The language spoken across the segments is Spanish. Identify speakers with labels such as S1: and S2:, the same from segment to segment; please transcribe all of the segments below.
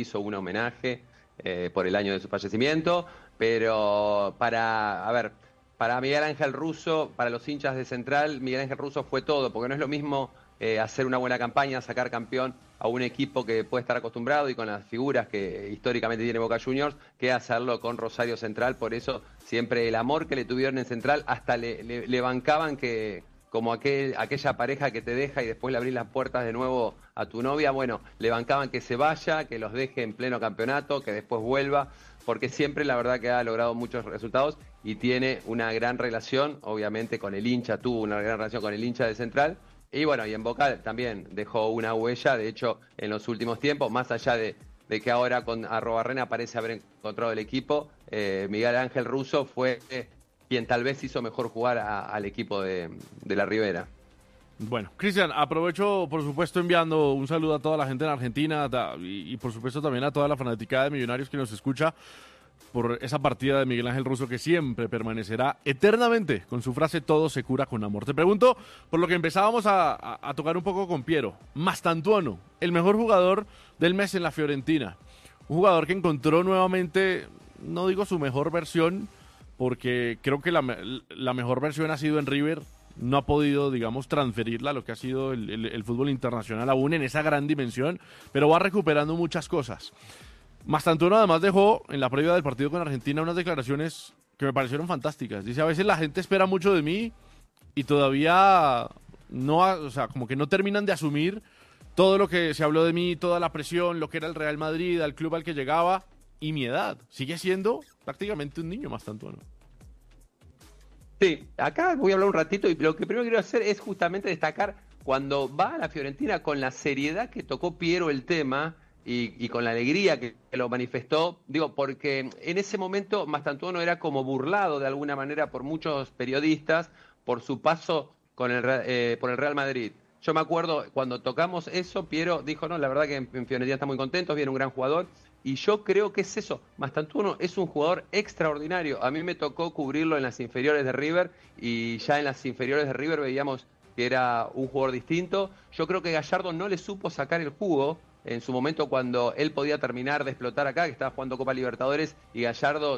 S1: hizo un homenaje por el año de su fallecimiento, pero para Miguel Ángel Russo, para los hinchas de Central, Miguel Ángel Russo fue todo, porque no es lo mismo hacer una buena campaña, sacar campeón a un equipo que puede estar acostumbrado y con las figuras que históricamente tiene Boca Juniors, que hacerlo con Rosario Central. Por eso siempre el amor que le tuvieron en Central, hasta le bancaban que, como aquella pareja que te deja y después le abrís las puertas de nuevo a tu novia, bueno, le bancaban que se vaya, que los deje en pleno campeonato, que después vuelva, porque siempre la verdad que ha logrado muchos resultados y tiene una gran relación, obviamente, con el hincha, tuvo una gran relación con el hincha de Central. Y bueno, y en Boca también dejó una huella, de hecho, en los últimos tiempos, más allá de que ahora con Arrobarrena parece haber encontrado el equipo, Miguel Ángel Russo fue quien tal vez hizo mejor jugar al equipo de la Ribera.
S2: Bueno, Cristian, aprovecho, por supuesto, enviando un saludo a toda la gente en Argentina y por supuesto también a toda la fanaticada de Millonarios que nos escucha por esa partida de Miguel Ángel Russo que siempre permanecerá eternamente con su frase "todo se cura con amor". Te pregunto, por lo que empezábamos a tocar un poco con Piero, Mastantuono, el mejor jugador del mes en la Fiorentina, un jugador que encontró nuevamente, no digo su mejor versión, porque creo que la mejor versión ha sido en River, no ha podido, digamos, transferirla a lo que ha sido el fútbol internacional aún en esa gran dimensión, pero va recuperando muchas cosas. Mastantuono además dejó en la previa del partido con Argentina unas declaraciones que me parecieron fantásticas. Dice: a veces la gente espera mucho de mí y todavía no, o sea, como que no terminan de asumir todo lo que se habló de mí, toda la presión, lo que era el Real Madrid, al club al que llegaba y mi edad. Sigue siendo prácticamente un niño Mastantuono.
S1: Sí, acá voy a hablar un ratito y lo que primero quiero hacer es justamente destacar cuando va a la Fiorentina con la seriedad que tocó Piero el tema y con la alegría que lo manifestó, digo, porque en ese momento Mastantuono era como burlado de alguna manera por muchos periodistas por su paso por el Real Madrid. Yo me acuerdo cuando tocamos eso, Piero dijo: no, la verdad que en Fiorentina está muy contento, viene un gran jugador. Y yo creo que es eso, Mastantuono es un jugador extraordinario. A mí me tocó cubrirlo en las inferiores de River y ya en las inferiores de River veíamos que era un jugador distinto. Yo creo que Gallardo no le supo sacar el jugo en su momento cuando él podía terminar de explotar acá, que estaba jugando Copa Libertadores, y Gallardo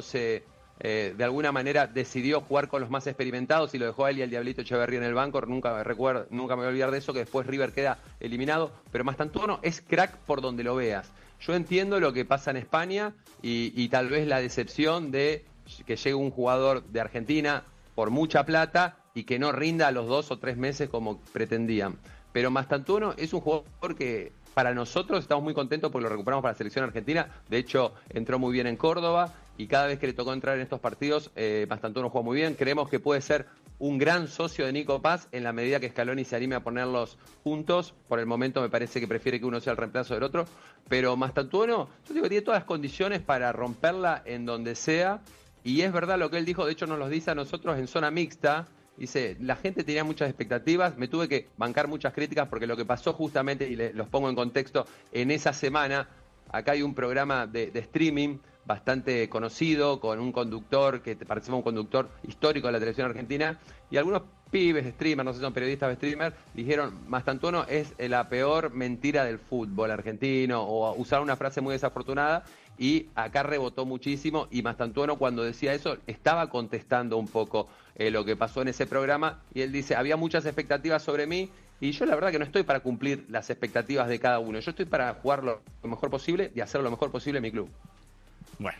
S1: de alguna manera decidió jugar con los más experimentados y lo dejó a él y al Diablito Echeverría en el banco. Nunca me voy a olvidar de eso, que después River queda eliminado. Pero Mastantuono es crack por donde lo veas. Yo entiendo lo que pasa en España y tal vez la decepción de que llegue un jugador de Argentina por mucha plata y que no rinda a los 2 o 3 meses como pretendían. Pero Mastantuono es un jugador que para nosotros estamos muy contentos porque lo recuperamos para la selección argentina. De hecho, entró muy bien en Córdoba y cada vez que le tocó entrar en estos partidos, Mastantuono jugó muy bien. Creemos que puede ser un gran socio de Nico Paz en la medida que Scaloni se anime a ponerlos juntos. Por el momento me parece que prefiere que uno sea el reemplazo del otro. Pero Mastantuono, yo digo, tiene todas las condiciones para romperla en donde sea. Y es verdad lo que él dijo, de hecho nos lo dice a nosotros en zona mixta. Dice, la gente tenía muchas expectativas, me tuve que bancar muchas críticas porque lo que pasó justamente, y los pongo en contexto, en esa semana, acá hay un programa de streaming bastante conocido, con un conductor que participa, un conductor histórico de la televisión argentina, y algunos pibes, streamers, no sé si son periodistas o streamers, dijeron: Mastantuono es la peor mentira del fútbol argentino, o usaron una frase muy desafortunada, y acá rebotó muchísimo, y Mastantuono cuando decía eso estaba contestando un poco lo que pasó en ese programa, y él dice: había muchas expectativas sobre mí, y yo la verdad que no estoy para cumplir las expectativas de cada uno, yo estoy para jugar lo mejor posible y hacer lo mejor posible en mi club.
S2: Bueno,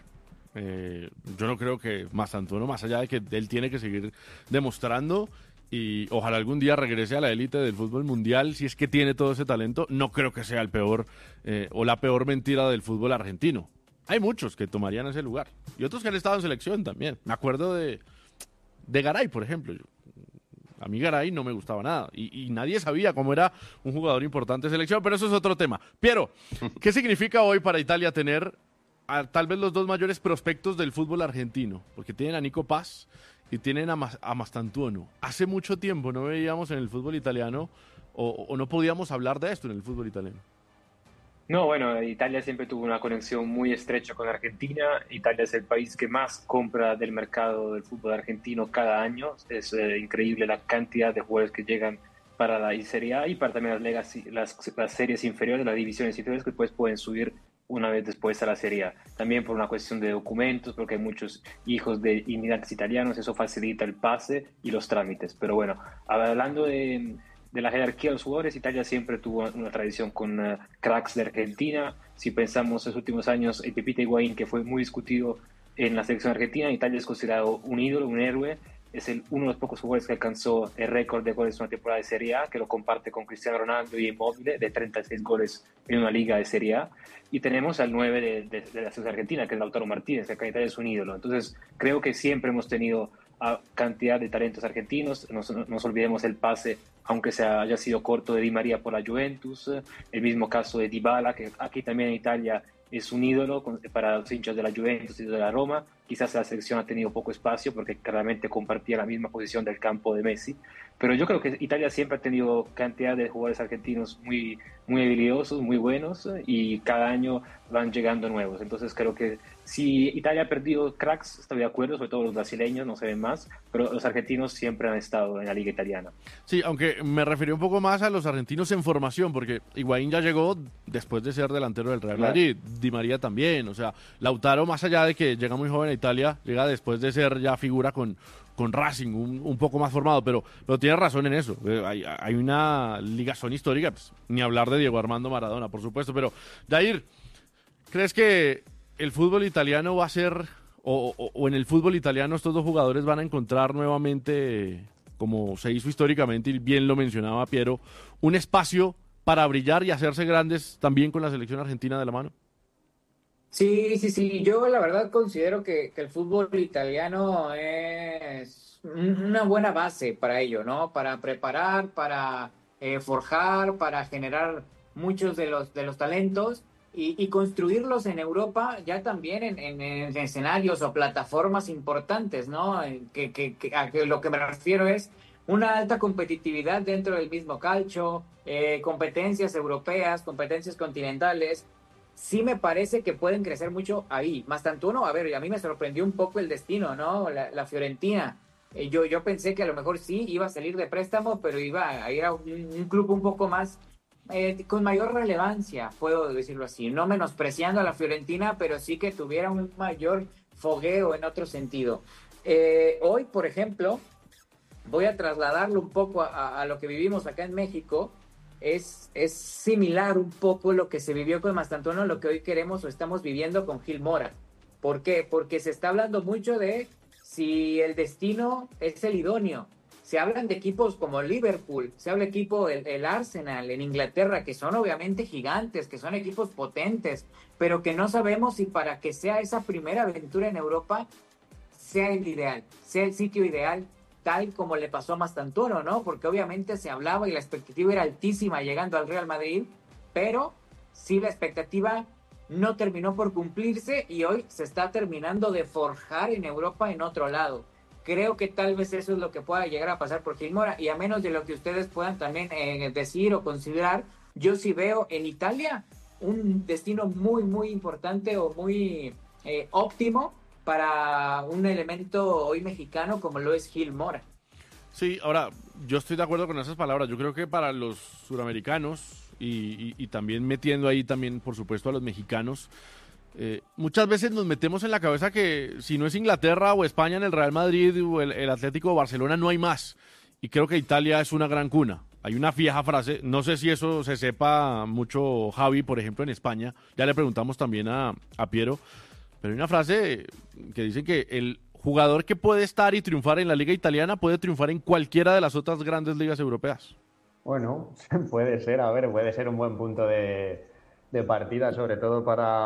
S2: yo no creo que Mastantuono, más allá de que él tiene que seguir demostrando y ojalá algún día regrese a la élite del fútbol mundial, si es que tiene todo ese talento, no creo que sea el peor o la peor mentira del fútbol argentino. Hay muchos que tomarían ese lugar y otros que han estado en selección también. Me acuerdo de Garay, por ejemplo. A mí Garay no me gustaba nada y nadie sabía cómo era un jugador importante de selección, pero eso es otro tema. Piero, ¿qué significa hoy para Italia tener tal vez los dos mayores prospectos del fútbol argentino? Porque tienen a Nico Paz y tienen a Mastantuono. Hace mucho tiempo no veíamos en el fútbol italiano o no podíamos hablar de esto en el fútbol italiano.
S3: No, bueno, Italia siempre tuvo una conexión muy estrecha con Argentina. Italia es el país que más compra del mercado del fútbol argentino cada año. Es increíble la cantidad de jugadores que llegan para la Serie A y para también las series inferiores, las divisiones inferiores que después pueden subir una vez después a la Serie A. También por una cuestión de documentos, porque hay muchos hijos de inmigrantes italianos, eso facilita el pase y los trámites. Pero bueno, hablando de la jerarquía de los jugadores, Italia siempre tuvo una tradición con cracks de Argentina. Si pensamos en los últimos años, el Pipita Higuaín, que fue muy discutido en la selección argentina, Italia es considerado un ídolo, un héroe. Es uno de los pocos jugadores que alcanzó el récord de goles en una temporada de Serie A, que lo comparte con Cristiano Ronaldo y Immobile, de 36 goles en una liga de Serie A. Y tenemos al 9 de la selección argentina, que es Lautaro Martínez, que acá en Italia es un ídolo. Entonces, creo que siempre hemos tenido cantidad de talentos argentinos. No nos olvidemos el pase, aunque haya sido corto, de Di María por la Juventus. El mismo caso de Dybala, que aquí también en Italia es un ídolo para los hinchas de la Juventus y de la Roma. Quizás la selección ha tenido poco espacio porque claramente compartía la misma posición del campo de Messi. Pero yo creo que Italia siempre ha tenido cantidad de jugadores argentinos muy, muy habilidosos, muy buenos, y cada año van llegando nuevos. Entonces creo que si Italia ha perdido cracks, estoy de acuerdo, sobre todo los brasileños, no se ven más, pero los argentinos siempre han estado en la liga italiana.
S2: Sí, aunque me referí un poco más a los argentinos en formación, porque Higuaín ya llegó después de ser delantero del Real Madrid, Di María también, o sea, Lautaro, más allá de que llega muy joven a Italia, llega después de ser ya figura con Racing, un poco más formado, pero tienes razón en eso. Hay una ligazón histórica, pues, ni hablar de Diego Armando Maradona, por supuesto, pero Jair, ¿crees que el fútbol italiano va a ser, o en el fútbol italiano estos dos jugadores van a encontrar nuevamente, como se hizo históricamente, y bien lo mencionaba Piero, un espacio para brillar y hacerse grandes también con la selección argentina de la mano?
S4: Sí. Yo la verdad considero que el fútbol italiano es una buena base para ello, ¿no? Para preparar, para forjar, para generar muchos de los talentos y construirlos en Europa ya también en escenarios o plataformas importantes, ¿no? A lo que me refiero es una alta competitividad dentro del mismo calcio, competencias europeas, competencias continentales. Sí me parece que pueden crecer mucho ahí. Más tanto uno, a ver, a mí me sorprendió un poco el destino, ¿no? La Fiorentina. Yo pensé que a lo mejor sí iba a salir de préstamo, pero iba a ir a un club un poco más, con mayor relevancia, puedo decirlo así. No menospreciando a la Fiorentina, pero sí que tuviera un mayor fogueo en otro sentido. Hoy, por ejemplo, voy a trasladarlo un poco a lo que vivimos acá en México. Es similar un poco lo que se vivió con Mastantuono, lo que hoy queremos o estamos viviendo con Gil Mora. ¿Por qué? Porque se está hablando mucho de si el destino es el idóneo. Se hablan de equipos como Liverpool, se habla de equipo el Arsenal en Inglaterra, que son obviamente gigantes, que son equipos potentes, pero que no sabemos si para que sea esa primera aventura en Europa sea el ideal, sea el sitio ideal, tal como le pasó a Mastantuono, ¿no? Porque obviamente se hablaba y la expectativa era altísima llegando al Real Madrid, pero sí la expectativa no terminó por cumplirse y hoy se está terminando de forjar en Europa en otro lado. Creo que tal vez eso es lo que pueda llegar a pasar por Gil Mora, y a menos de lo que ustedes puedan también decir o considerar, yo sí veo en Italia un destino muy, muy importante o muy óptimo para un elemento hoy mexicano como lo es Gil Mora.
S2: Sí, ahora, yo estoy de acuerdo con esas palabras. Yo creo que para los suramericanos y también metiendo ahí también, por supuesto, a los mexicanos, muchas veces nos metemos en la cabeza que si no es Inglaterra o España en el Real Madrid o el Atlético de Barcelona, no hay más. Y creo que Italia es una gran cuna. Hay una vieja frase, no sé si eso se sepa mucho Javi, por ejemplo, en España. Ya le preguntamos también a Piero. Pero hay una frase que dice que el jugador que puede estar y triunfar en la liga italiana puede triunfar en cualquiera de las otras grandes ligas europeas.
S5: Bueno, puede ser, a ver, puede ser un buen punto de partida, sobre todo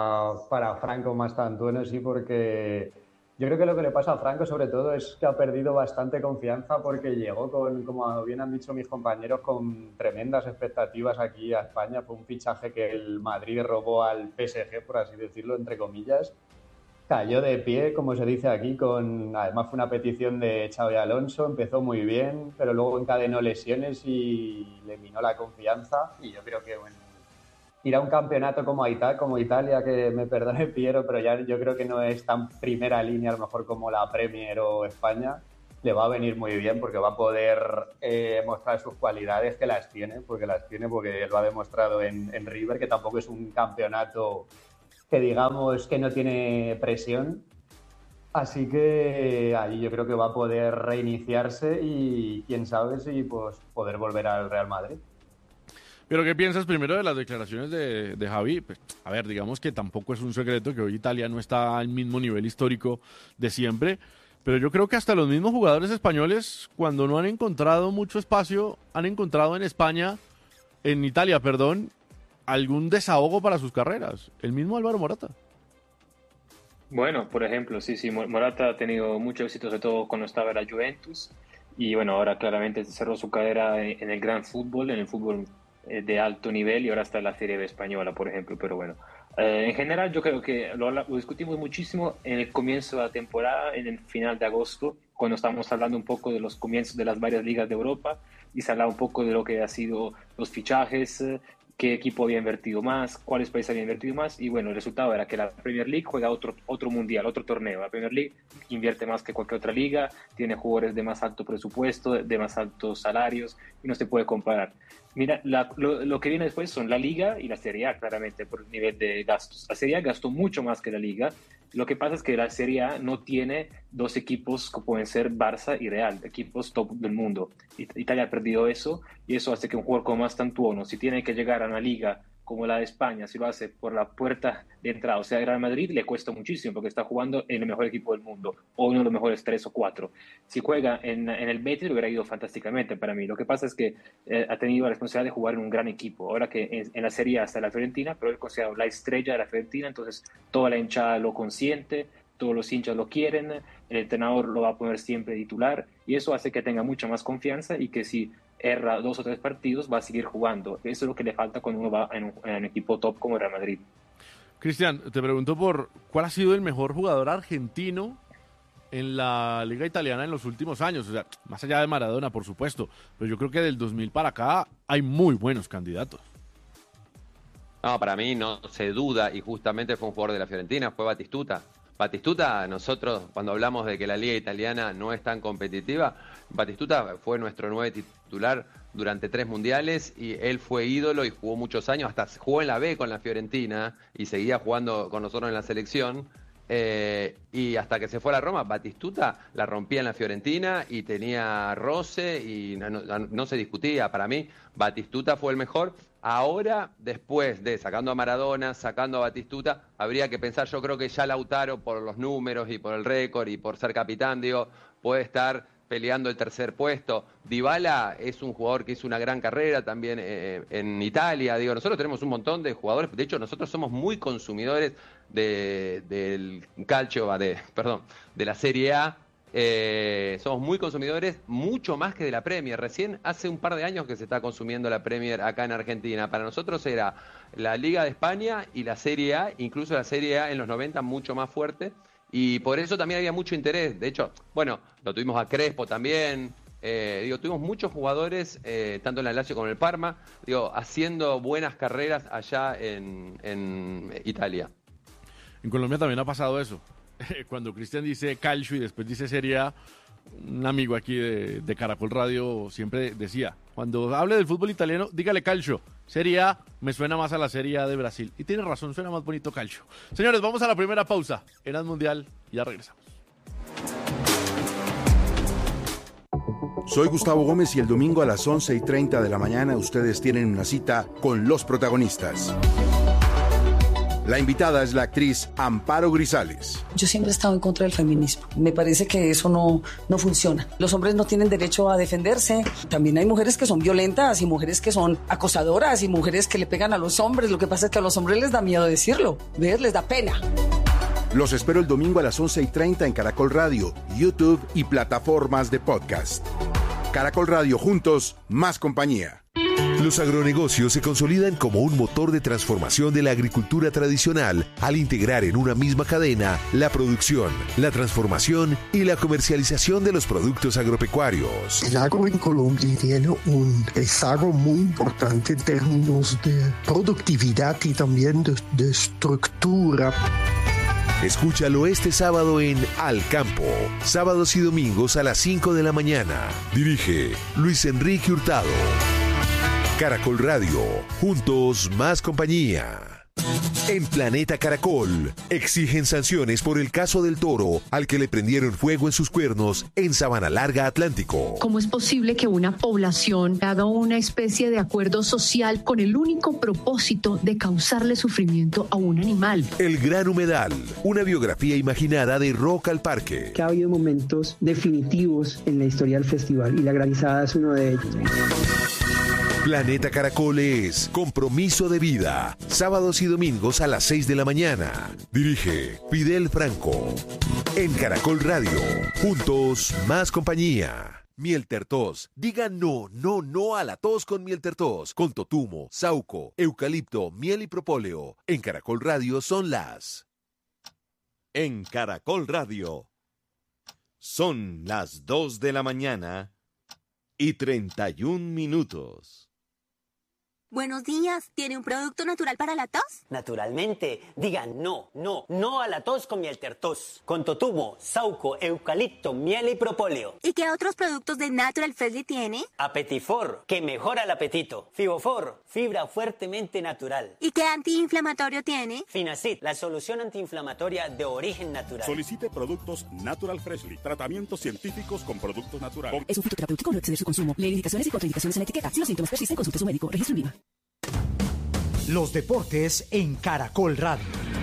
S5: para Franco Mastantuono, sí, porque yo creo que lo que le pasa a Franco sobre todo es que ha perdido bastante confianza porque llegó con, como bien han dicho mis compañeros, con tremendas expectativas aquí a España. Fue un fichaje que el Madrid robó al PSG, por así decirlo, entre comillas. Cayó de pie, como se dice aquí, además fue una petición de Xabi Alonso, empezó muy bien, pero luego encadenó lesiones y le minó la confianza. Y yo creo que ir a un campeonato como Italia, que me perdone Piero, pero ya yo creo que no es tan primera línea a lo mejor como la Premier o España, le va a venir muy bien porque va a poder mostrar sus cualidades, que las tiene, porque lo ha demostrado en River, que tampoco es un campeonato digamos que no tiene presión. Así que ahí yo creo que va a poder reiniciarse y quién sabe si pues, poder volver al Real Madrid.
S2: Pero ¿qué piensas primero de las declaraciones de Javi? Pues, a ver, digamos que tampoco es un secreto que hoy Italia no está al mismo nivel histórico de siempre, pero yo creo que hasta los mismos jugadores españoles, cuando no han encontrado mucho espacio, han encontrado en Italia, algún desahogo para sus carreras. El mismo Álvaro Morata.
S3: Bueno, por ejemplo, sí, Morata ha tenido mucho éxito, sobre todo cuando estaba en la Juventus, y bueno, ahora claramente cerró su carrera en el gran fútbol, en el fútbol de alto nivel, y ahora está en la Serie B española, por ejemplo, pero bueno. En general yo creo que lo discutimos muchísimo en el comienzo de la temporada, en el final de agosto, cuando estábamos hablando un poco de los comienzos de las varias ligas de Europa, y se hablaba un poco de lo que ha sido los fichajes, qué equipo había invertido más, cuáles países habían invertido más, y bueno, el resultado era que la Premier League juega otro mundial, otro torneo. La Premier League invierte más que cualquier otra liga, tiene jugadores de más alto presupuesto, de más altos salarios, y no se puede comparar. Mira, lo que viene después son la Liga y la Serie A, claramente, por el nivel de gastos. La Serie A gastó mucho más que la Liga. Lo que pasa es que la Serie A no tiene dos equipos que pueden ser Barça y Real, equipos top del mundo. Italia ha perdido eso, y eso hace que un jugador como Mastantuono, si tiene que llegar a una liga como la de España, si lo hace por la puerta de entrada, o sea, el Real Madrid, le cuesta muchísimo porque está jugando en el mejor equipo del mundo, o uno de los mejores 3 o 4. Si juega en el Betis, hubiera ido fantásticamente para mí. Lo que pasa es que ha tenido la responsabilidad de jugar en un gran equipo. Ahora que en la Serie A está la Fiorentina, pero él es considerado la estrella de la Fiorentina, entonces toda la hinchada lo consiente, todos los hinchas lo quieren, el entrenador lo va a poner siempre titular, y eso hace que tenga mucha más confianza y que si erra 2 o 3 partidos va a seguir jugando. Eso es lo que le falta cuando uno va en un equipo top como el Real Madrid.
S2: Cristian, te pregunto por cuál ha sido el mejor jugador argentino en la liga italiana en los últimos años. O sea, más allá de Maradona, por supuesto, pero yo creo que del 2000 para acá hay muy buenos candidatos.
S1: No, para mí no se duda, y justamente fue un jugador de la Fiorentina, fue Batistuta. Batistuta, nosotros cuando hablamos de que la liga italiana no es tan competitiva, Batistuta fue nuestro 9 titular durante 3 mundiales, y él fue ídolo y jugó muchos años, hasta jugó en la B con la Fiorentina y seguía jugando con nosotros en la selección. Y hasta que se fue a la Roma, Batistuta la rompía en la Fiorentina y tenía roce y no se discutía. Para mí, Batistuta fue el mejor. Ahora, después de sacando a Maradona, sacando a Batistuta, habría que pensar, yo creo que ya Lautaro, por los números y por el récord y por ser capitán, puede estar peleando el tercer puesto. Dybala es un jugador que hizo una gran carrera también en Italia. Nosotros tenemos un montón de jugadores. De hecho, nosotros somos muy consumidores del calcio, de la Serie A. Somos muy consumidores, mucho más que de la Premier. Recién hace un par de años que se está consumiendo la Premier acá en Argentina. Para nosotros era la Liga de España y la Serie A, incluso la Serie A en los 90 mucho más fuerte. Y por eso también había mucho interés. De hecho, bueno, lo tuvimos a Crespo también. Tuvimos muchos jugadores, tanto en la Lazio como en el Parma, haciendo buenas carreras allá en Italia.
S2: En Colombia también ha pasado eso. Cuando Cristian dice calcio y después dice Serie A, un amigo aquí de Caracol Radio siempre decía, cuando hable del fútbol italiano, dígale calcio. Serie A me suena más a la Serie A de Brasil. Y tiene razón, suena más bonito calcio. Señores, vamos a la primera pausa. Eras Mundial, y ya regresamos.
S6: Soy Gustavo Gómez y el domingo a las 11:30 de la mañana ustedes tienen una cita con los protagonistas. La invitada es la actriz Amparo Grisales.
S7: Yo siempre he estado en contra del feminismo. Me parece que eso no funciona. Los hombres no tienen derecho a defenderse. También hay mujeres que son violentas y mujeres que son acosadoras y mujeres que le pegan a los hombres. Lo que pasa es que a los hombres les da miedo decirlo. Les da pena.
S6: Los espero el domingo a las 11:30 en Caracol Radio, YouTube y plataformas de podcast. Caracol Radio, juntos, más compañía.
S8: Los agronegocios se consolidan como un motor de transformación de la agricultura tradicional al integrar en una misma cadena la producción, la transformación y la comercialización de los productos agropecuarios.
S9: El agro en Colombia tiene un rezago muy importante en términos de productividad y también de estructura.
S8: Escúchalo este sábado en Al Campo, sábados y domingos a las 5 de la mañana. Dirige Luis Enrique Hurtado. Caracol Radio, juntos más compañía. En Planeta Caracol, exigen sanciones por el caso del toro al que le prendieron fuego en sus cuernos en Sabana Larga, Atlántico.
S10: ¿Cómo es posible que una población haga una especie de acuerdo social con el único propósito de causarle sufrimiento a un animal?
S8: El Gran Humedal, una biografía imaginada de Rock al Parque.
S11: Que ha habido momentos definitivos en la historia del festival y la granizada es uno de ellos.
S8: Planeta Caracol es Compromiso de Vida. Sábados y domingos a las 6 de la mañana. Dirige Fidel Franco. En Caracol Radio. Juntos, más compañía. Miel Tertos. Diga no a la tos con Miel Tertos. Con totumo, sauco, eucalipto, miel y propóleo. En Caracol Radio son las...
S12: En Caracol Radio. Son las 2 de la mañana y 31 minutos.
S13: Buenos días, ¿tiene un producto natural para la tos?
S14: Naturalmente, digan no a la tos con Miel Tertos. Con totumo, sauco, eucalipto, miel y propóleo.
S13: ¿Y qué otros productos de Natural Freshly tiene?
S14: Apetifor, que mejora el apetito. Fibofor, fibra fuertemente natural.
S13: ¿Y qué antiinflamatorio tiene?
S14: Finacid, la solución antiinflamatoria de origen natural.
S15: Solicite productos Natural Freshly, tratamientos científicos con productos naturales.
S16: Es un fitoterapéutico, no exceder su consumo. Lee indicaciones y contraindicaciones en la etiqueta. Si los síntomas persisten, consulte a su médico. Registro en IVA.
S17: Los deportes en Caracol Radio.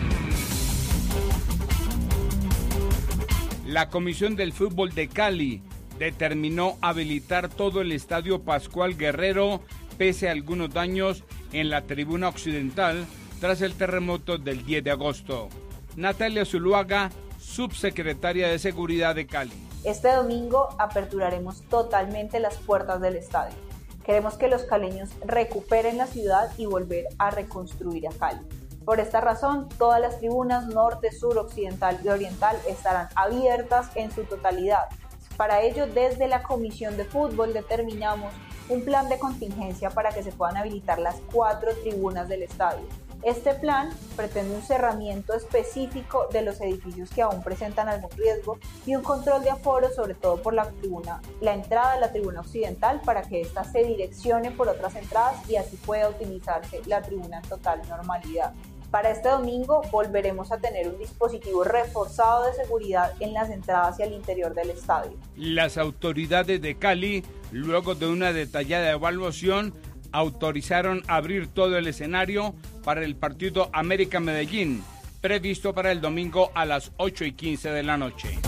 S18: La Comisión del Fútbol de Cali determinó habilitar todo el Estadio Pascual Guerrero pese a algunos daños en la tribuna occidental tras el terremoto del 10 de agosto. Natalia Zuluaga, subsecretaria de Seguridad de Cali.
S19: Este domingo aperturaremos totalmente las puertas del estadio. Queremos que los caleños recuperen la ciudad y volver a reconstruir a Cali. Por esta razón, todas las tribunas norte, sur, occidental y oriental estarán abiertas en su totalidad. Para ello, desde la Comisión de Fútbol determinamos un plan de contingencia para que se puedan habilitar las 4 tribunas del estadio. Este plan pretende un cerramiento específico de los edificios que aún presentan algún riesgo y un control de aforo, sobre todo por la entrada de la tribuna occidental, para que ésta se direccione por otras entradas y así pueda utilizarse la tribuna en total normalidad. Para este domingo volveremos a tener un dispositivo reforzado de seguridad en las entradas y al interior del estadio.
S18: Las autoridades de Cali, luego de una detallada evaluación, autorizaron abrir todo el escenario para el partido América-Medellín, previsto para el domingo a las 8:15 de la noche.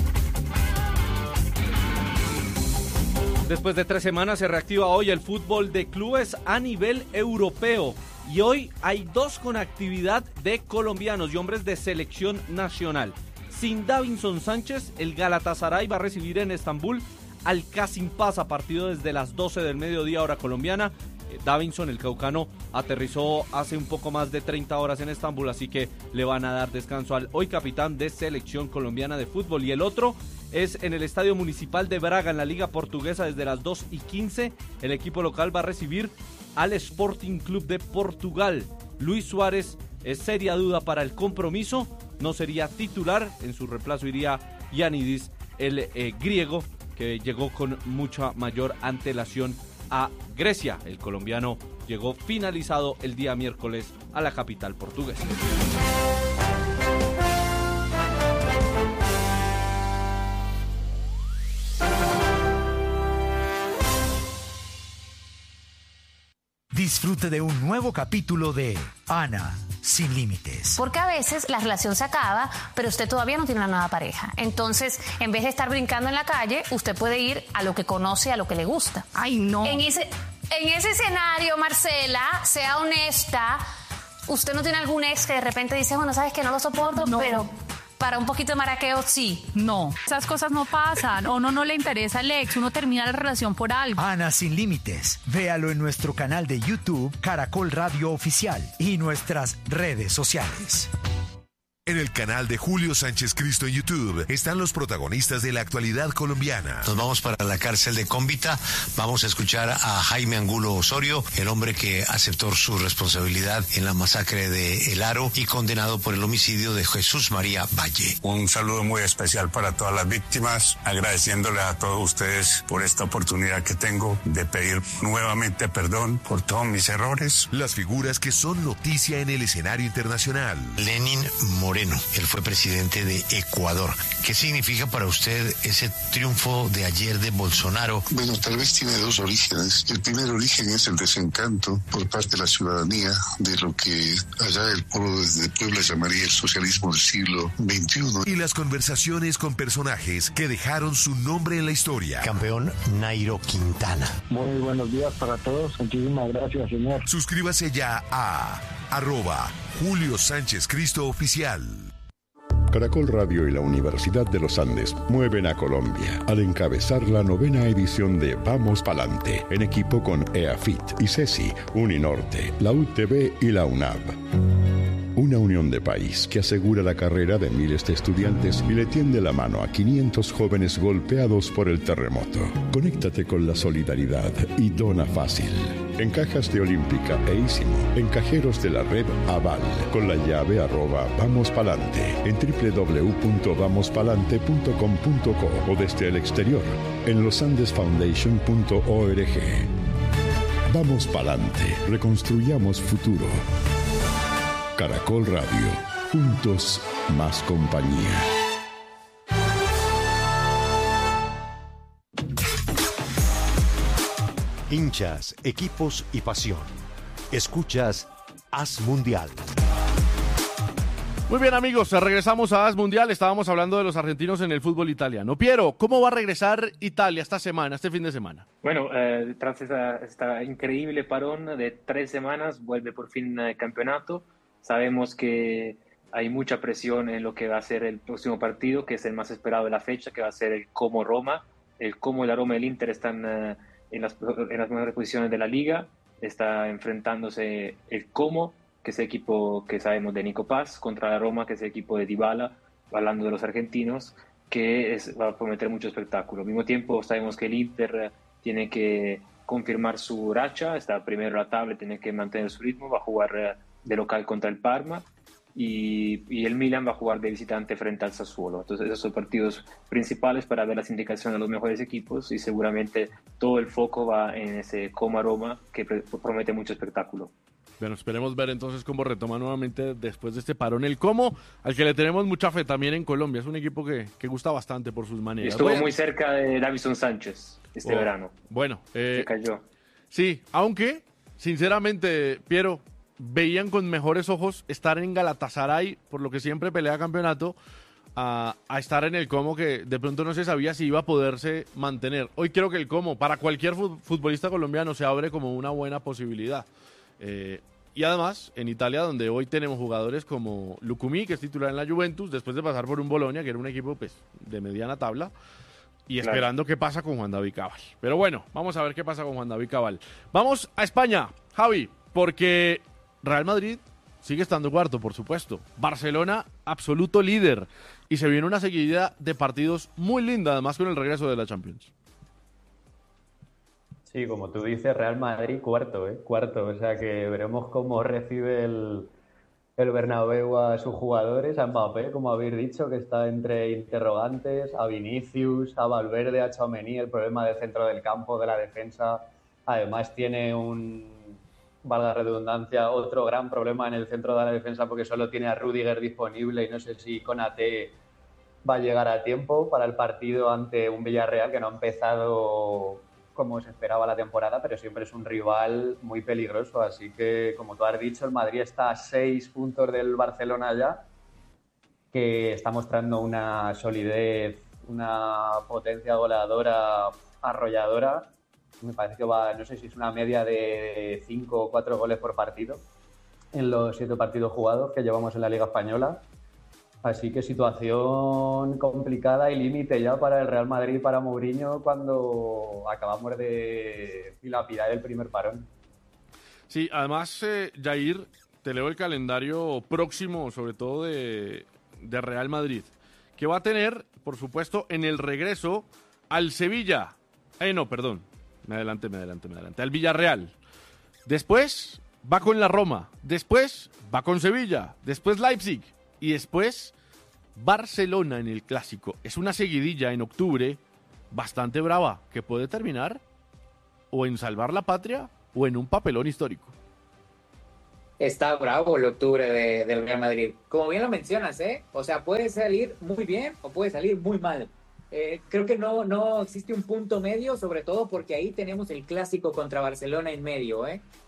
S20: Después de 3 semanas se reactiva hoy el fútbol de clubes a nivel europeo. Y hoy hay 2 con actividad de colombianos y hombres de selección nacional. Sin Davinson Sánchez, el Galatasaray va a recibir en Estambul al Kasimpasa, partido desde las 12 del mediodía hora colombiana. Davinson, el caucano, aterrizó hace un poco más de 30 horas en Estambul, así que le van a dar descanso al hoy capitán de selección colombiana de fútbol. Y el otro es en el Estadio Municipal de Braga, en la Liga Portuguesa, desde las 2:15. El equipo local va a recibir al Sporting Club de Portugal. Luis Suárez es seria duda para el compromiso, no sería titular, en su reemplazo iría Giannidis, el griego, que llegó con mucha mayor antelación a Grecia. El colombiano llegó finalizado el día miércoles a la capital portuguesa.
S17: Disfrute de un nuevo capítulo de Ana sin límites.
S21: Porque a veces la relación se acaba, pero usted todavía no tiene una nueva pareja. Entonces, en vez de estar brincando en la calle, usted puede ir a lo que conoce, a lo que le gusta.
S22: Ay, no.
S21: En ese escenario, Marcela, sea honesta. ¿Usted no tiene algún ex que de repente dice, bueno, sabes que no lo soporto,
S22: no,
S21: pero para un poquito de maraqueo, sí?
S22: No, esas cosas no pasan. O no le interesa el ex, uno termina la relación por algo.
S17: Ana sin límites. Véalo en nuestro canal de YouTube, Caracol Radio Oficial, y nuestras redes sociales.
S8: En el canal de Julio Sánchez Cristo en YouTube están los protagonistas de la actualidad colombiana.
S17: Nos vamos para la cárcel de Cómbita. Vamos a escuchar a Jaime Angulo Osorio, el hombre que aceptó su responsabilidad en la masacre de El Aro y condenado por el homicidio de Jesús María Valle.
S4: Un saludo muy especial para todas las víctimas, agradeciéndole a todos ustedes por esta oportunidad que tengo de pedir nuevamente perdón por todos mis errores.
S8: Las figuras que son noticia en el escenario internacional.
S17: Lenín Moreno, él fue presidente de Ecuador. ¿Qué significa para usted ese triunfo de ayer de Bolsonaro?
S5: Bueno, tal vez tiene dos orígenes. El primer origen es el desencanto por parte de la ciudadanía de lo que allá el pueblo de Puebla llamaría el socialismo del siglo XXI.
S8: Y las conversaciones con personajes que dejaron su nombre en la historia.
S17: Campeón Nairo Quintana.
S23: Muy buenos días para todos. Muchísimas gracias, señor.
S8: Suscríbase ya a @Julio Sánchez Cristo Oficial.
S24: Caracol Radio y la Universidad de los Andes mueven a Colombia al encabezar la 9ª edición de Vamos Palante, en equipo con EAFIT y CESI, Uninorte, la UTB y la UNAV. Una unión de país que asegura la carrera de miles de estudiantes y le tiende la mano a 500 jóvenes golpeados por el terremoto. Conéctate con la solidaridad y dona fácil. En cajas de Olímpica e Ísimo, en cajeros de la red Aval, con la llave @vamospalante, en www.vamospalante.com.co o desde el exterior, en losandesfoundation.org. Vamos Palante, reconstruyamos futuro. Caracol Radio, juntos más compañía.
S17: Hinchas, equipos y pasión. Escuchas Haz Mundial.
S2: Muy bien, amigos, regresamos a Haz Mundial. Estábamos hablando de los argentinos en el fútbol italiano. Piero, ¿cómo va a regresar Italia esta semana, este fin de semana?
S3: Bueno, tras esta increíble parón de 3 semanas, vuelve por fin el campeonato. Sabemos que hay mucha presión en lo que va a ser el próximo partido, que es el más esperado de la fecha, que va a ser el Como-Roma. El Como y la Roma y el Inter están en las mejores posiciones de la liga. Está enfrentándose el Como, que es el equipo que sabemos de Nico Paz, contra la Roma, que es el equipo de Dybala, hablando de los argentinos, que va a prometer mucho espectáculo. Al mismo tiempo sabemos que el Inter tiene que confirmar su racha, está primero en la tabla, tiene que mantener su ritmo, va a jugar de local contra el Parma, y el Milan va a jugar de visitante frente al Sassuolo. Entonces esos son partidos principales para ver las indicaciones de los mejores equipos, y seguramente todo el foco va en ese Como-Roma, que promete mucho espectáculo.
S2: Bueno, esperemos ver entonces cómo retoma nuevamente después de este parón el Como, al que le tenemos mucha fe también en Colombia. Es un equipo que gusta bastante por sus maneras.
S3: Estuvo muy cerca de Davinson Sánchez este verano.
S2: Bueno,
S3: se cayó.
S2: Sí, aunque, sinceramente, Piero, veían con mejores ojos estar en Galatasaray, por lo que siempre pelea campeonato, a estar en el Como, que de pronto no se sabía si iba a poderse mantener. Hoy creo que el Como, para cualquier futbolista colombiano, se abre como una buena posibilidad. Y además, en Italia, donde hoy tenemos jugadores como Lucumí, que es titular en la Juventus, después de pasar por un Bologna, que era un equipo pues, de mediana tabla, y esperando qué pasa con Juan David Cabal. Pero bueno, vamos a ver qué pasa con Juan David Cabal. Vamos a España, Javi, porque Real Madrid sigue estando cuarto, por supuesto. Barcelona, absoluto líder. Y se viene una seguidilla de partidos muy linda, además con el regreso de la Champions.
S25: Sí, como tú dices, Real Madrid cuarto, cuarto. O sea que veremos cómo recibe el Bernabéu a sus jugadores, a Mbappé, como habéis dicho, que está entre interrogantes, a Vinicius, a Valverde, a Tchouaméni, el problema del centro del campo, de la defensa. Además tiene valga la redundancia, otro gran problema en el centro de la defensa, porque solo tiene a Rüdiger disponible y no sé si Konaté va a llegar a tiempo para el partido ante un Villarreal que no ha empezado como se esperaba la temporada, pero siempre es un rival muy peligroso. Así que, como tú has dicho, el Madrid está a 6 puntos del Barcelona ya, que está mostrando una solidez, una potencia goleadora arrolladora. Me parece que va, no sé si es una media de 5 o 4 goles por partido en los 7 partidos jugados que llevamos en la Liga Española. Así que situación complicada y límite ya para el Real Madrid y para Mourinho cuando acabamos de dilapidar el primer parón.
S2: Sí, además, Jair, te leo el calendario próximo, sobre todo de de Real Madrid, que va a tener, por supuesto, en el regreso al Sevilla. Me adelanté. Al Villarreal. Después va con la Roma. Después va con Sevilla. Después Leipzig. Y después Barcelona en el Clásico. Es una seguidilla en octubre bastante brava que puede terminar o en salvar la patria o en un papelón histórico.
S1: Está bravo el octubre del Real Madrid. Como bien lo mencionas, o sea, puede salir muy bien o puede salir muy mal. Creo que no existe un punto medio, sobre todo porque ahí tenemos el Clásico contra Barcelona en medio.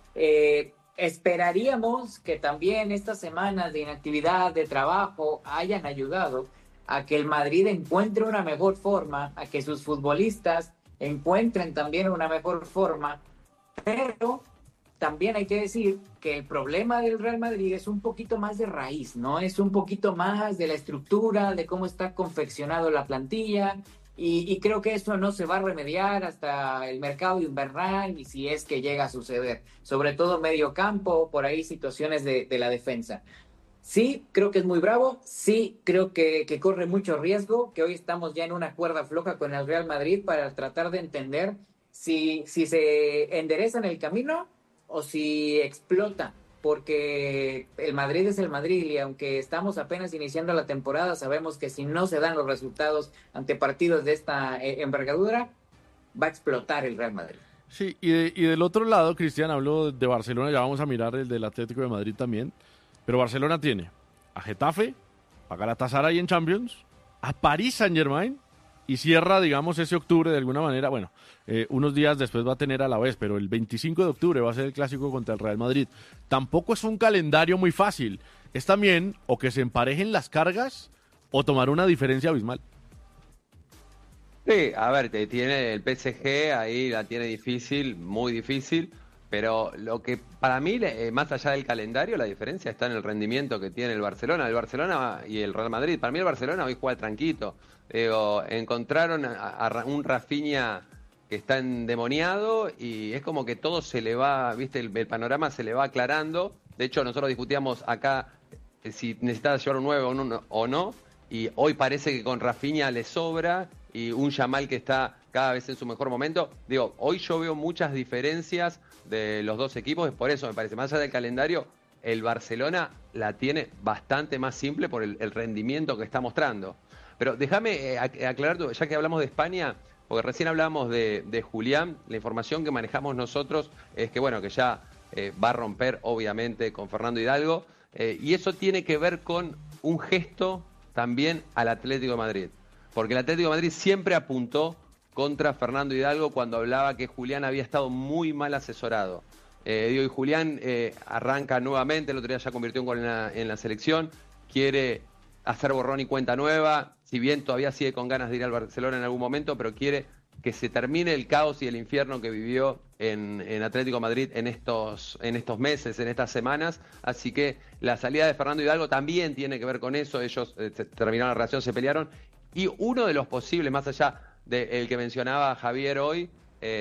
S1: Esperaríamos que también estas semanas de inactividad, de trabajo, hayan ayudado a que el Madrid encuentre una mejor forma, a que sus futbolistas encuentren también una mejor forma, pero también hay que decir que el problema del Real Madrid es un poquito más de raíz, ¿no? Es un poquito más de la estructura, de cómo está confeccionado la plantilla, y creo que eso no se va a remediar hasta el mercado invernal, y si es que llega a suceder, sobre todo medio campo, por ahí situaciones de la defensa. Sí, creo que es muy bravo, sí, creo que corre mucho riesgo, que hoy estamos ya en una cuerda floja con el Real Madrid para tratar de entender si se endereza en el camino o si explota, porque el Madrid es el Madrid y aunque estamos apenas iniciando la temporada, sabemos que si no se dan los resultados ante partidos de esta envergadura, va a explotar el Real Madrid.
S2: Sí, y del otro lado, Cristian, hablo de Barcelona, ya vamos a mirar el del Atlético de Madrid también, pero Barcelona tiene a Getafe, a Galatasaray en Champions, a París Saint-Germain, y cierra, digamos, ese octubre de alguna manera, unos días después va a tener a la vez, pero el 25 de octubre va a ser el Clásico contra el Real Madrid. Tampoco es un calendario muy fácil, es también o que se emparejen las cargas o tomar una diferencia abismal.
S6: Sí, a ver, te tiene el PSG, ahí la tiene difícil, muy difícil, pero lo que para mí, más allá del calendario, la diferencia está en el rendimiento que tiene el Barcelona y el Real Madrid. Para mí el Barcelona hoy juega tranquilo. Encontraron a un Rafinha que está endemoniado y es como que todo se le va, viste, el panorama se le va aclarando. De hecho, nosotros discutíamos acá si necesitaba llevar un 9 o no, y hoy parece que con Rafinha le sobra y un Yamal que está cada vez en su mejor momento. Digo, hoy yo veo muchas diferencias de los dos equipos, por eso me parece, más allá del calendario, el Barcelona la tiene bastante más simple por el rendimiento que está mostrando. Pero déjame aclarar, ya que hablamos de España, porque recién hablábamos de Julián, la información que manejamos nosotros es que, que ya va a romper, obviamente, con Fernando Hidalgo, y eso tiene que ver con un gesto también al Atlético de Madrid, porque el Atlético de Madrid siempre apuntó contra Fernando Hidalgo cuando hablaba que Julián había estado muy mal asesorado. Y Julián arranca nuevamente, el otro día ya convirtió un gol en la selección, quiere hacer borrón y cuenta nueva, si bien todavía sigue con ganas de ir al Barcelona en algún momento, pero quiere que se termine el caos y el infierno que vivió en Atlético de Madrid en estos meses, en estas semanas. Así que la salida de Fernando Hidalgo también tiene que ver con eso. Ellos terminaron la relación, se pelearon. Y uno de los posibles, más allá del que mencionaba Javier hoy,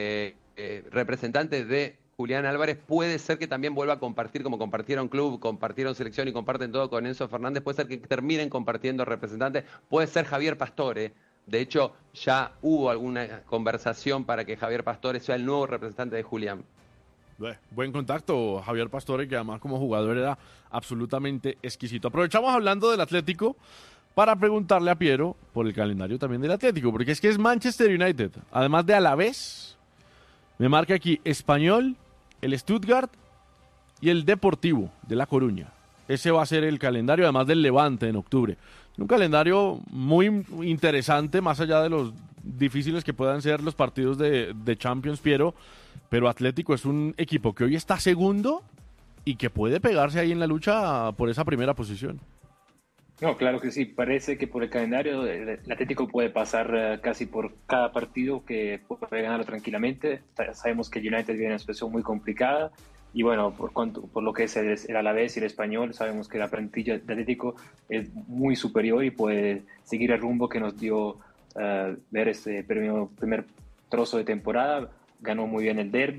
S6: representantes de Julián Álvarez, puede ser que también vuelva a compartir, como compartieron club, compartieron selección y comparten todo con Enzo Fernández, puede ser que terminen compartiendo representantes, puede ser Javier Pastore. De hecho, ya hubo alguna conversación para que Javier Pastore sea el nuevo representante de Julián.
S2: Buen contacto, Javier Pastore, que además como jugador era absolutamente exquisito. Aprovechamos hablando del Atlético para preguntarle a Piero por el calendario también del Atlético, porque es que es Manchester United, además de Alavés, me marca aquí Español, el Stuttgart y el Deportivo de La Coruña. Ese va a ser el calendario, además del Levante en octubre. Un calendario muy interesante, más allá de los difíciles que puedan ser los partidos de Champions, Piero, pero Atlético es un equipo que hoy está segundo y que puede pegarse ahí en la lucha por esa primera posición.
S3: No, claro que sí. Parece que por el calendario el Atlético puede pasar casi por cada partido, que puede ganarlo tranquilamente. Sabemos que United viene en una situación muy complicada y por lo que es el Alavés y el Español, sabemos que la plantilla de Atlético es muy superior y puede seguir el rumbo que nos dio ver este primer trozo de temporada. Ganó muy bien el derbi,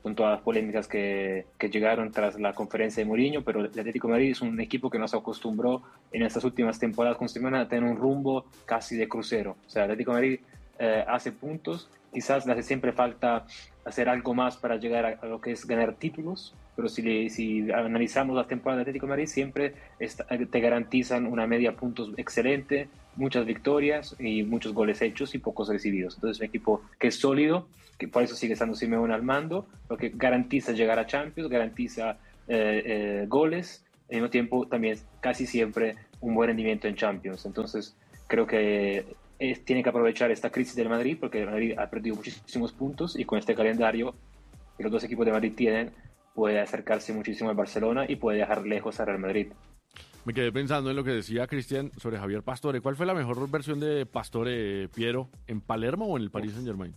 S3: con todas las polémicas que llegaron tras la conferencia de Mourinho, pero el Atlético de Madrid es un equipo que nos acostumbró en estas últimas temporadas con Simeone a tener un rumbo casi de crucero. O sea, el Atlético de Madrid hace puntos, quizás le hace siempre falta hacer algo más para llegar a lo que es ganar títulos, pero si analizamos las temporadas del Atlético de Madrid, siempre te garantizan una media de puntos excelente, muchas victorias y muchos goles hechos y pocos recibidos. Entonces es un equipo que es sólido, que por eso sigue estando Simeone al mando, porque garantiza llegar a Champions, garantiza goles, al mismo tiempo también casi siempre un buen rendimiento en Champions. Entonces creo que tiene que aprovechar esta crisis del Madrid, porque el Madrid ha perdido muchísimos puntos y con este calendario que los dos equipos de Madrid tienen, puede acercarse muchísimo al Barcelona y puede dejar lejos al Real Madrid.
S2: Me quedé pensando en lo que decía Cristian sobre Javier Pastore. ¿Cuál fue la mejor versión de Pastore, Piero, en Palermo o en el Paris Saint-Germain?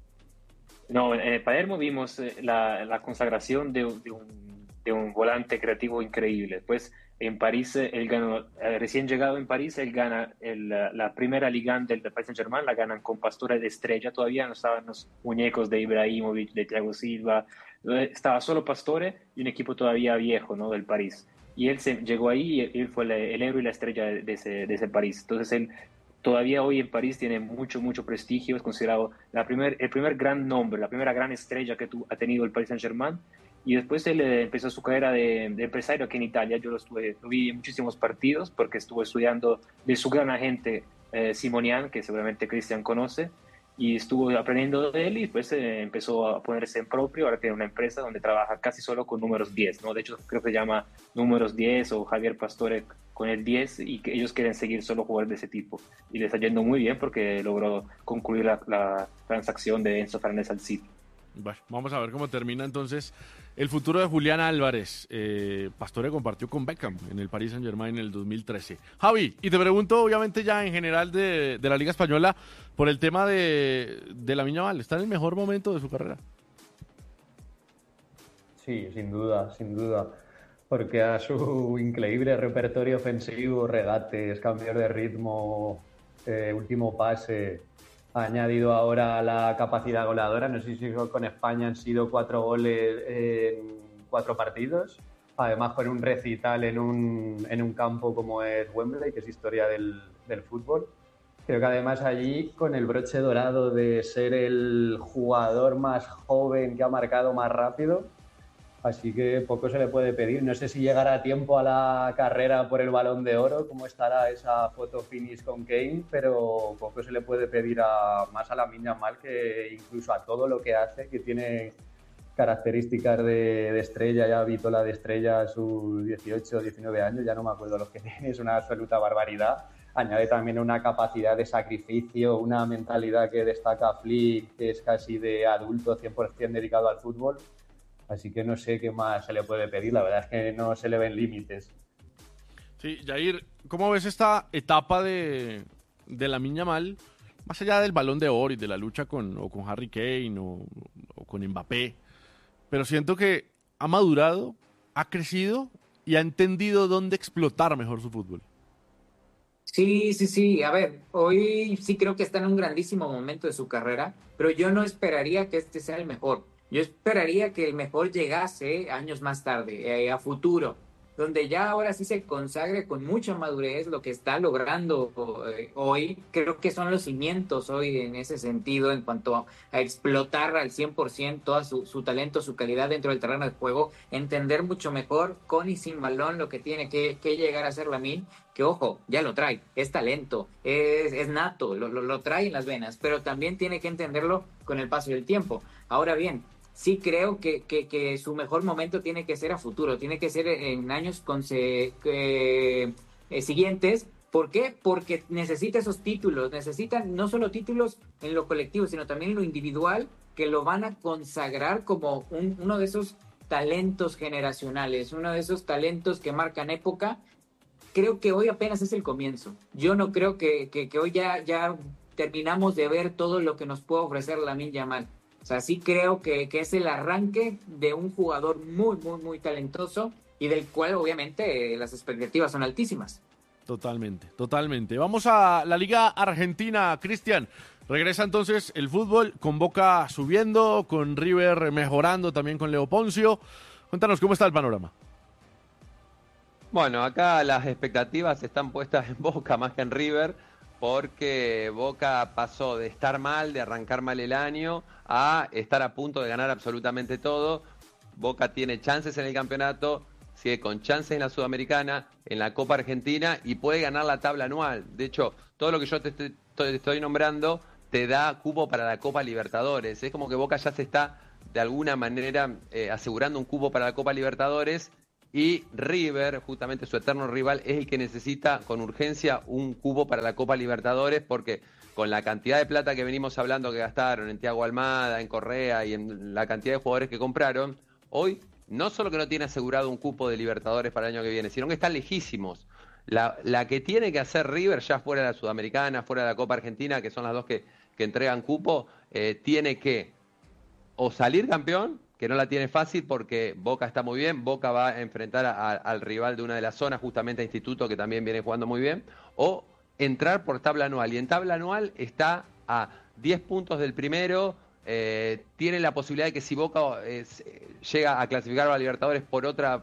S3: No, en Palermo vimos la consagración de un volante creativo increíble. Pues en París, él ganó, recién llegado en París, él gana la primera Liga del Paris Saint-Germain, la ganan con Pastore de estrella. Todavía no estaban los muñecos de Ibrahimovic, de Thiago Silva, estaba solo Pastore y un equipo todavía viejo, ¿no?, del París. Y él llegó ahí y él fue el héroe y la estrella de ese París. Entonces él todavía hoy en París tiene mucho prestigio, es considerado el primer gran nombre, la primera gran estrella que ha tenido el Paris Saint-Germain. Y después él empezó su carrera de empresario aquí en Italia. Yo lo vi en muchísimos partidos porque estuve estudiando de su gran agente Simonian, que seguramente Cristian conoce, y estuvo aprendiendo de él y después empezó a ponerse en propio. Ahora tiene una empresa donde trabaja casi solo con números 10, ¿no? De hecho creo que se llama Números 10 o Javier Pastore con el 10, y que ellos quieren seguir solo jugadores de ese tipo. Y le está yendo muy bien porque logró concluir la transacción de Enzo Fernández al City.
S2: Bueno, vamos a ver cómo termina entonces el futuro de Julián Álvarez. Pastore compartió con Beckham en el Paris Saint-Germain en el 2013. Javi, y te pregunto obviamente ya en general de la Liga Española por el tema de Lamine Yamal. ¿Está en el mejor momento de su carrera?
S25: Sí, sin duda, porque a su increíble repertorio ofensivo, regates, cambios de ritmo, último pase, ha añadido ahora la capacidad goleadora. No sé si con España han sido 4 goles en 4 partidos. Además con un recital en un campo como es Wembley, que es historia del fútbol. Creo que además allí con el broche dorado de ser el jugador más joven que ha marcado más rápido. Así que poco se le puede pedir. No sé si llegará a tiempo a la carrera por el Balón de Oro, cómo estará esa foto finish con Kane, pero poco se le puede pedir más a Lamine Yamal, que incluso a todo lo que hace, que tiene características de estrella. Ya Vítola de estrella a sus 18 o 19 años, ya no me acuerdo los que tiene, es una absoluta barbaridad. Añade también una capacidad de sacrificio, una mentalidad que destaca Flick, que es casi de adulto 100% dedicado al fútbol. Así que no sé qué más se le puede pedir, la verdad es que no se le ven límites.
S2: Sí, Jair, ¿cómo ves esta etapa de Lamine Yamal, más allá del Balón de Oro y de la lucha con Harry Kane o con Mbappé? Pero siento que ha madurado, ha crecido y ha entendido dónde explotar mejor su fútbol.
S1: Sí. A ver, hoy sí creo que está en un grandísimo momento de su carrera, pero yo no esperaría que este sea el mejor. Yo esperaría que el mejor llegase años más tarde, a futuro, donde ya ahora sí se consagre con mucha madurez lo que está logrando hoy. Creo que son los cimientos hoy en ese sentido, en cuanto a explotar al 100% todo su talento, su calidad dentro del terreno de juego, entender mucho mejor con y sin balón lo que tiene que llegar a ser Lamine, que ojo, ya lo trae, es talento, es nato, lo trae en las venas, pero también tiene que entenderlo con el paso del tiempo. Ahora bien, sí creo que su mejor momento tiene que ser a futuro, tiene que ser en años siguientes. ¿Por qué? Porque necesita esos títulos, necesita no solo títulos en lo colectivo, sino también en lo individual, que lo van a consagrar como uno de esos talentos generacionales, uno de esos talentos que marcan época. Creo que hoy apenas es el comienzo. Yo no creo que hoy ya terminamos de ver todo lo que nos puede ofrecer Lamine Yamal. O sea, sí creo que es el arranque de un jugador muy talentoso y del cual obviamente las expectativas son altísimas.
S2: Totalmente. Vamos a la Liga Argentina, Cristian. Regresa entonces el fútbol, con Boca subiendo, con River mejorando, también con Leo Poncio. Cuéntanos cómo está el panorama.
S6: Bueno, acá las expectativas están puestas en Boca más que en River, porque Boca pasó de estar mal, de arrancar mal el año, a estar a punto de ganar absolutamente todo. Boca tiene chances en el campeonato, sigue con chances en la Sudamericana, en la Copa Argentina y puede ganar la tabla anual. De hecho, todo lo que yo te estoy nombrando te da cupo para la Copa Libertadores. Es como que Boca ya se está de alguna manera asegurando un cupo para la Copa Libertadores, y River, justamente su eterno rival, es el que necesita con urgencia un cupo para la Copa Libertadores, porque con la cantidad de plata que venimos hablando que gastaron en Thiago Almada, en Correa y en la cantidad de jugadores que compraron, hoy no solo que no tiene asegurado un cupo de Libertadores para el año que viene, sino que están lejísimos. La que tiene que hacer River, ya fuera de la Sudamericana, fuera de la Copa Argentina, que son las dos que entregan cupo, tiene que o salir campeón, que no la tiene fácil porque Boca está muy bien, Boca va a enfrentar al rival de una de las zonas, justamente a Instituto, que también viene jugando muy bien, o entrar por tabla anual, y en tabla anual está a 10 puntos del primero, tiene la posibilidad de que si Boca llega a clasificar a la Libertadores por otra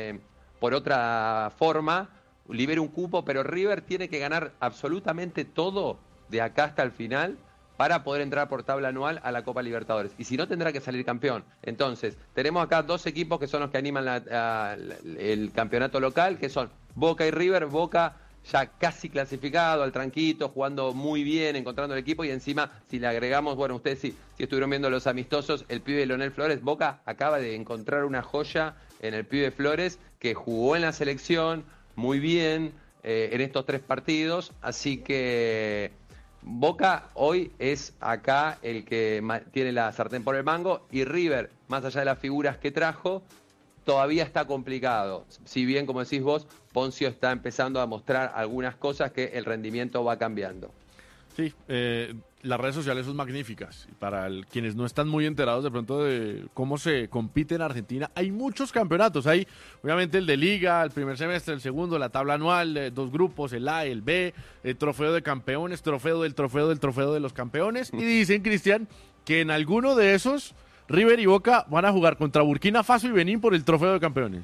S6: forma, libere un cupo, pero River tiene que ganar absolutamente todo de acá hasta el final para poder entrar por tabla anual a la Copa Libertadores. Y si no, tendrá que salir campeón. Entonces, tenemos acá dos equipos que son los que animan el campeonato local, que son Boca y River. Boca ya casi clasificado, al tranquito, jugando muy bien, encontrando el equipo, y encima, si le agregamos, bueno, ustedes si estuvieron viendo los amistosos, el pibe Leonel Flores, Boca acaba de encontrar una joya en el pibe Flores, que jugó en la selección muy bien en estos 3 partidos, así que Boca hoy es acá el que tiene la sartén por el mango, y River, más allá de las figuras que trajo, todavía está complicado. Si bien, como decís vos, Poncio está empezando a mostrar algunas cosas que el rendimiento va cambiando.
S2: Sí, las redes sociales son magníficas. Para quienes no están muy enterados de pronto de cómo se compite en Argentina, hay muchos campeonatos. Hay obviamente el de Liga, el primer semestre, el segundo, la tabla anual, 2 grupos, el A, el B, el trofeo de campeones, trofeo de los campeones. Y dicen, Cristian, que en alguno de esos River y Boca van a jugar contra Burkina Faso y Benín por el trofeo de campeones.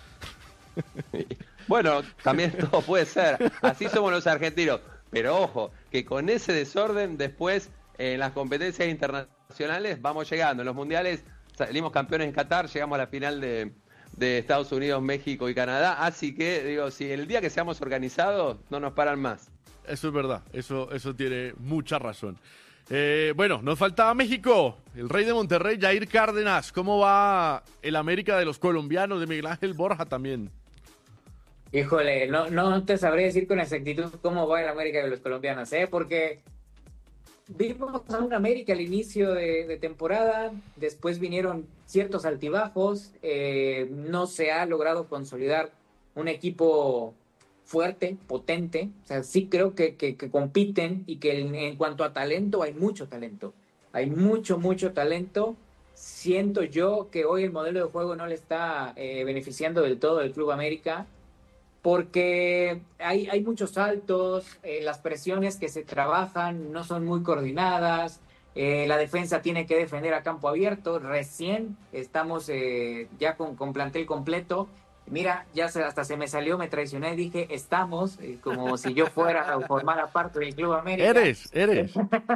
S6: Bueno, también todo puede ser. Así somos los argentinos. Pero ojo, que con ese desorden después en las competencias internacionales vamos llegando. En los mundiales salimos campeones en Qatar, llegamos a la final de Estados Unidos, México y Canadá. Así que, digo, si el día que seamos organizados no nos paran más.
S2: Eso es verdad, eso tiene mucha razón. Bueno, nos faltaba México, el rey de Monterrey, Jair Cárdenas. ¿Cómo va el América de los colombianos, de Miguel Ángel Borja también?
S1: Híjole, no te sabré decir con exactitud cómo va el América de los colombianos, porque vimos a un América al inicio de temporada, después vinieron ciertos altibajos, no se ha logrado consolidar un equipo fuerte, potente. O sea, sí creo que compiten, y que en cuanto a talento, hay mucho talento. Hay mucho talento. Siento yo que hoy el modelo de juego no le está beneficiando del todo del Club América, porque hay muchos saltos, las presiones que se trabajan no son muy coordinadas, la defensa tiene que defender a campo abierto. Recién estamos ya con plantel completo. Mira, ya hasta se me salió, me traicioné, dije estamos, como si yo fuera a formar parte del Club América.
S2: Eres.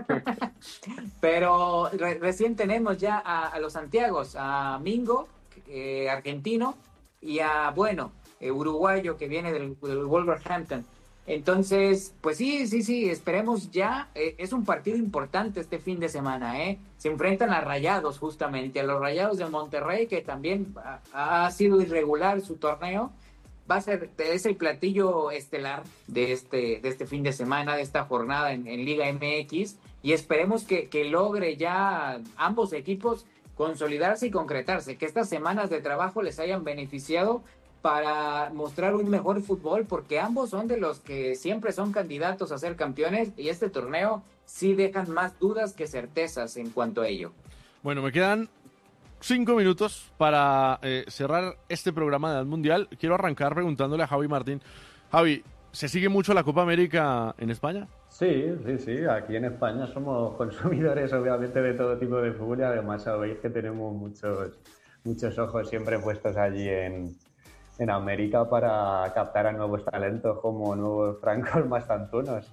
S1: Pero recién tenemos ya a los Santiagos, a Mingo, argentino, y a, uruguayo, que viene del Wolverhampton. Entonces, pues sí, esperemos ya. Es un partido importante este fin de semana, Se enfrentan a Rayados, justamente, a los Rayados de Monterrey, que también ha sido irregular su torneo. Es el platillo estelar de este fin de semana, de esta jornada en Liga MX, y esperemos que logre ya ambos equipos consolidarse y concretarse, que estas semanas de trabajo les hayan beneficiado para mostrar un mejor fútbol, porque ambos son de los que siempre son candidatos a ser campeones, y este torneo sí dejan más dudas que certezas en cuanto a ello.
S2: Bueno, me quedan 5 minutos para cerrar este programa del Mundial. Quiero arrancar preguntándole a Javi Martín. Javi, ¿Se sigue mucho la Copa América en España?
S25: Sí. Aquí en España somos consumidores, obviamente, de todo tipo de fútbol y además sabéis que tenemos muchos ojos siempre puestos allí en América para captar a nuevos talentos como nuevos Francos Mastantunos.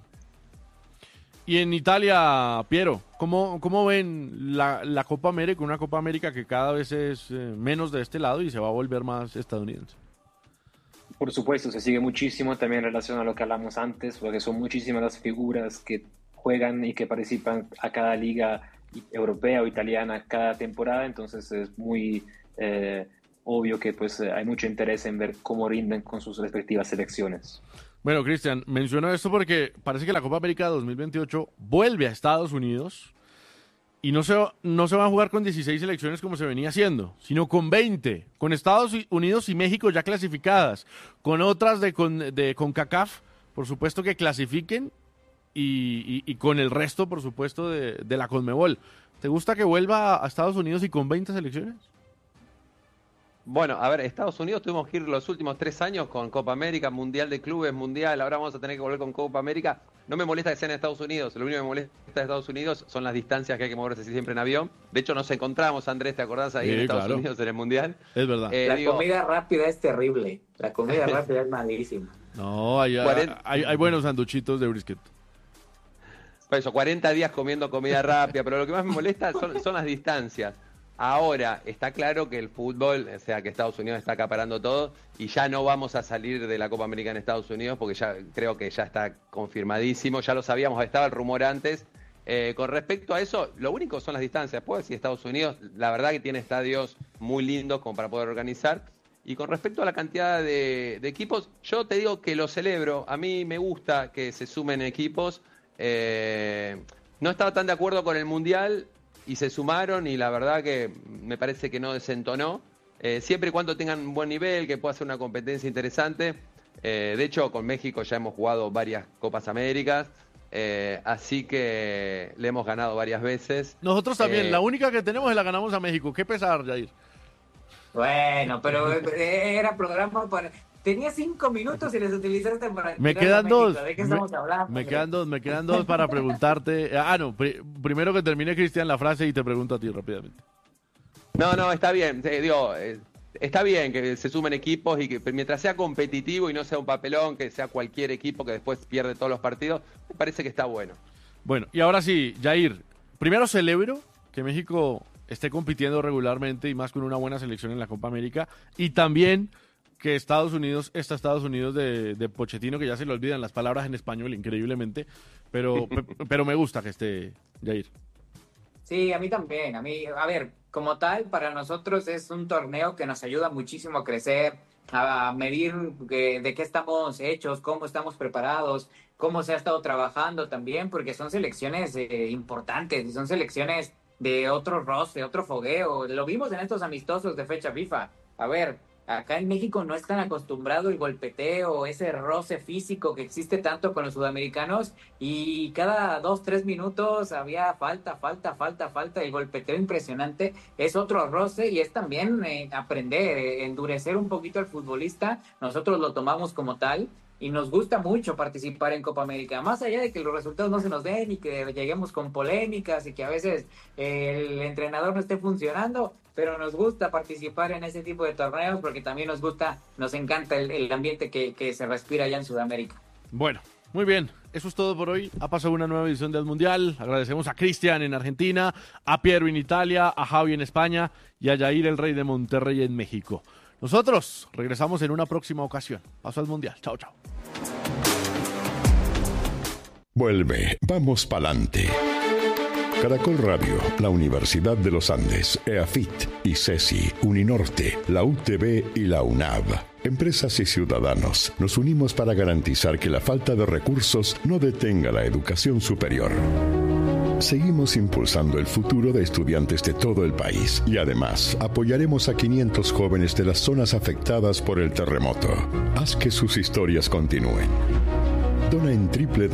S2: Y en Italia, Piero, ¿cómo ven la Copa América? Una Copa América que cada vez es menos de este lado y se va a volver más estadounidense.
S3: Por supuesto, se sigue muchísimo también en relación a lo que hablamos antes, porque son muchísimas las figuras que juegan y que participan a cada liga europea o italiana cada temporada, entonces es muy obvio que pues hay mucho interés en ver cómo rinden con sus respectivas selecciones.
S2: Bueno, Cristian, menciono esto porque parece que la Copa América 2028 vuelve a Estados Unidos y no se va a jugar con 16 selecciones como se venía haciendo, sino con 20, con Estados Unidos y México ya clasificadas, con otras de CONCACAF, por supuesto que clasifiquen, y con el resto, por supuesto, de la CONMEBOL. ¿Te gusta que vuelva a Estados Unidos y con 20 selecciones?
S6: Bueno, a ver, Estados Unidos tuvimos que ir los últimos 3 años con Copa América, Mundial de Clubes, Mundial, ahora vamos a tener que volver con Copa América. No me molesta que sea en Estados Unidos, lo único que me molesta de Estados Unidos son las distancias que hay que moverse siempre en avión. De hecho, nos encontramos, Andrés, ¿te acordás ahí en Estados Unidos en el Mundial?
S2: Es verdad.
S1: La comida rápida es terrible, la comida rápida es malísima.
S2: No, hay buenos sanduchitos de brisket.
S6: Por eso, 40 días comiendo comida rápida, pero lo que más me molesta son las distancias. Ahora, está claro que el fútbol, o sea, que Estados Unidos está acaparando todo y ya no vamos a salir de la Copa América en Estados Unidos porque ya creo que ya está confirmadísimo, ya lo sabíamos, estaba el rumor antes. Con respecto a eso, lo único son las distancias. Pues si Estados Unidos, la verdad que tiene estadios muy lindos como para poder organizar. Y con respecto a la cantidad de equipos, yo te digo que lo celebro. A mí me gusta que se sumen equipos. No estaba tan de acuerdo con el Mundial y se sumaron y la verdad que me parece que no desentonó. Siempre y cuando tengan un buen nivel, que pueda ser una competencia interesante. De hecho, con México ya hemos jugado varias Copas Américas, así que le hemos ganado varias veces.
S2: Nosotros también, la única que tenemos es la ganamos a México. Qué pesar, Jair.
S1: Bueno, pero era programa para... Tenía 5 minutos y les utilizaste para...
S2: Me quedan 2.
S1: ¿De qué estamos hablando?
S2: Me quedan dos para preguntarte. Primero que termine, Cristian, la frase y te pregunto a ti rápidamente.
S6: No, está bien. Está bien que se sumen equipos y que mientras sea competitivo y no sea un papelón, que sea cualquier equipo que después pierde todos los partidos, me parece que está bueno.
S2: Bueno, y ahora sí, Jair, primero celebro que México esté compitiendo regularmente y más con una buena selección en la Copa América, y también que Estados Unidos de Pochettino, que ya se le olvidan las palabras en español increíblemente, pero me gusta que esté Jair.
S1: Sí, a mí también. A ver, como tal, para nosotros es un torneo que nos ayuda muchísimo a crecer, a medir de qué estamos hechos, cómo estamos preparados, cómo se ha estado trabajando también, porque son selecciones importantes y son selecciones de otro roce, otro fogueo. Lo vimos en estos amistosos de fecha FIFA. A ver, acá en México no es tan acostumbrado el golpeteo, ese roce físico que existe tanto con los sudamericanos, y cada 2-3 minutos había falta, el golpeteo impresionante. Es otro roce y es también aprender, endurecer un poquito al futbolista. Nosotros lo tomamos como tal y nos gusta mucho participar en Copa América, más allá de que los resultados no se nos den y que lleguemos con polémicas y que a veces el entrenador no esté funcionando, pero nos gusta participar en ese tipo de torneos porque también nos encanta el ambiente que se respira allá en Sudamérica.
S2: Bueno, muy bien, eso es todo por hoy. Ha pasado una nueva edición del Mundial. Agradecemos a Cristian en Argentina, a Piero en Italia, a Javi en España y a Jair, el rey de Monterrey, en México. Nosotros regresamos en una próxima ocasión. Paso al Mundial. Chao, chao.
S24: Vuelve, vamos pa'lante. Caracol Radio, la Universidad de los Andes, EAFIT, ICESI, Uninorte, la UTB y la UNAV. Empresas y ciudadanos, nos unimos para garantizar que la falta de recursos no detenga la educación superior. Seguimos impulsando el futuro de estudiantes de todo el país y además apoyaremos a 500 jóvenes de las zonas afectadas por el terremoto. Haz que sus historias continúen. Dona en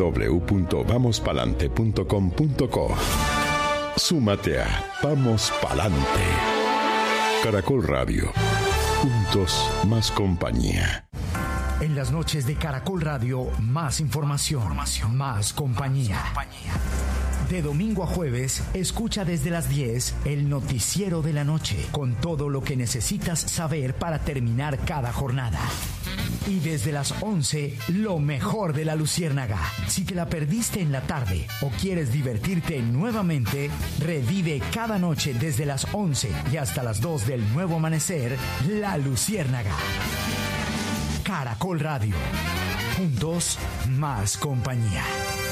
S24: www.vamospalante.com.co. Súmate a Vamos Palante. Caracol Radio. Juntos más compañía.
S7: El En las noches de Caracol Radio, más información, más compañía. De domingo a jueves, escucha desde las 10 el noticiero de la noche, con todo lo que necesitas saber para terminar cada jornada. Y desde las 11, lo mejor de la Luciérnaga. Si te la perdiste en la tarde o quieres divertirte nuevamente, revive cada noche desde las 11 y hasta las 2 del nuevo amanecer, La Luciérnaga. Caracol Radio. Juntos, más compañía.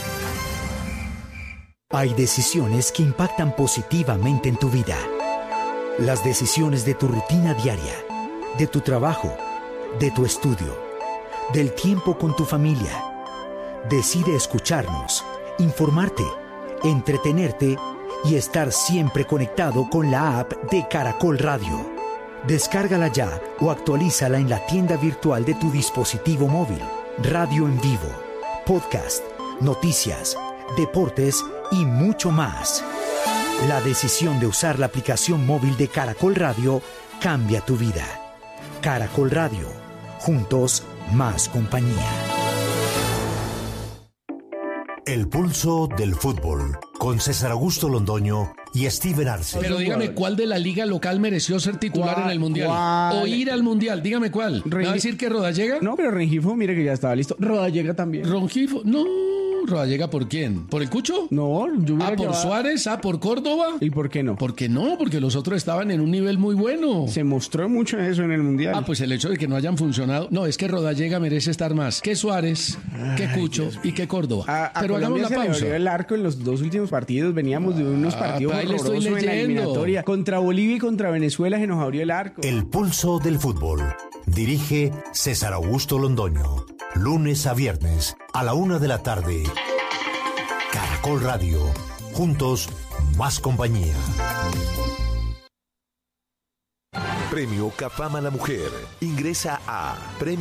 S9: Hay decisiones que impactan positivamente en tu vida. Las decisiones de tu rutina diaria, de tu trabajo, de tu estudio, del tiempo con tu familia. Decide escucharnos, informarte, entretenerte y estar siempre conectado con la app de Caracol Radio. Descárgala ya o actualízala en la tienda virtual de tu dispositivo móvil. Radio en vivo, podcast, noticias, deportes y mucho más. La decisión de usar la aplicación móvil de Caracol Radio cambia tu vida. Caracol Radio. Juntos, más compañía.
S17: El pulso del fútbol, con César Augusto Londoño y Steven Arce.
S10: Pero dígame, ¿cuál de la liga local mereció ser titular en el Mundial? O ir al Mundial, dígame cuál. ¿Me va a decir que Rodallega?
S11: No, pero Rengifo, mire que ya estaba listo. Rodallega también.
S10: Rengifo, no. ¿Rodallega por quién? ¿Por el Cucho?
S11: No, yo hubiera
S10: ¿por Suárez? ¿Por Córdoba?
S11: ¿Y por qué no?
S10: ¿Por qué no? Porque los otros estaban en un nivel muy bueno.
S11: Se mostró mucho eso en el Mundial.
S10: Pues el hecho de que no hayan funcionado. No, es que Rodallega merece estar más que Suárez, que Cucho y que Córdoba.
S11: Pero hagamos la pausa. El arco en los 2 últimos partidos. Veníamos de unos partidos horrorosos en la eliminatoria. Contra Bolivia y contra Venezuela se nos abrió el arco.
S17: El pulso del fútbol. Dirige César Augusto Londoño. Lunes a viernes a la 1 de la tarde. Caracol Radio. Juntos, más compañía.
S8: Premio Cafam a la Mujer. Ingresa a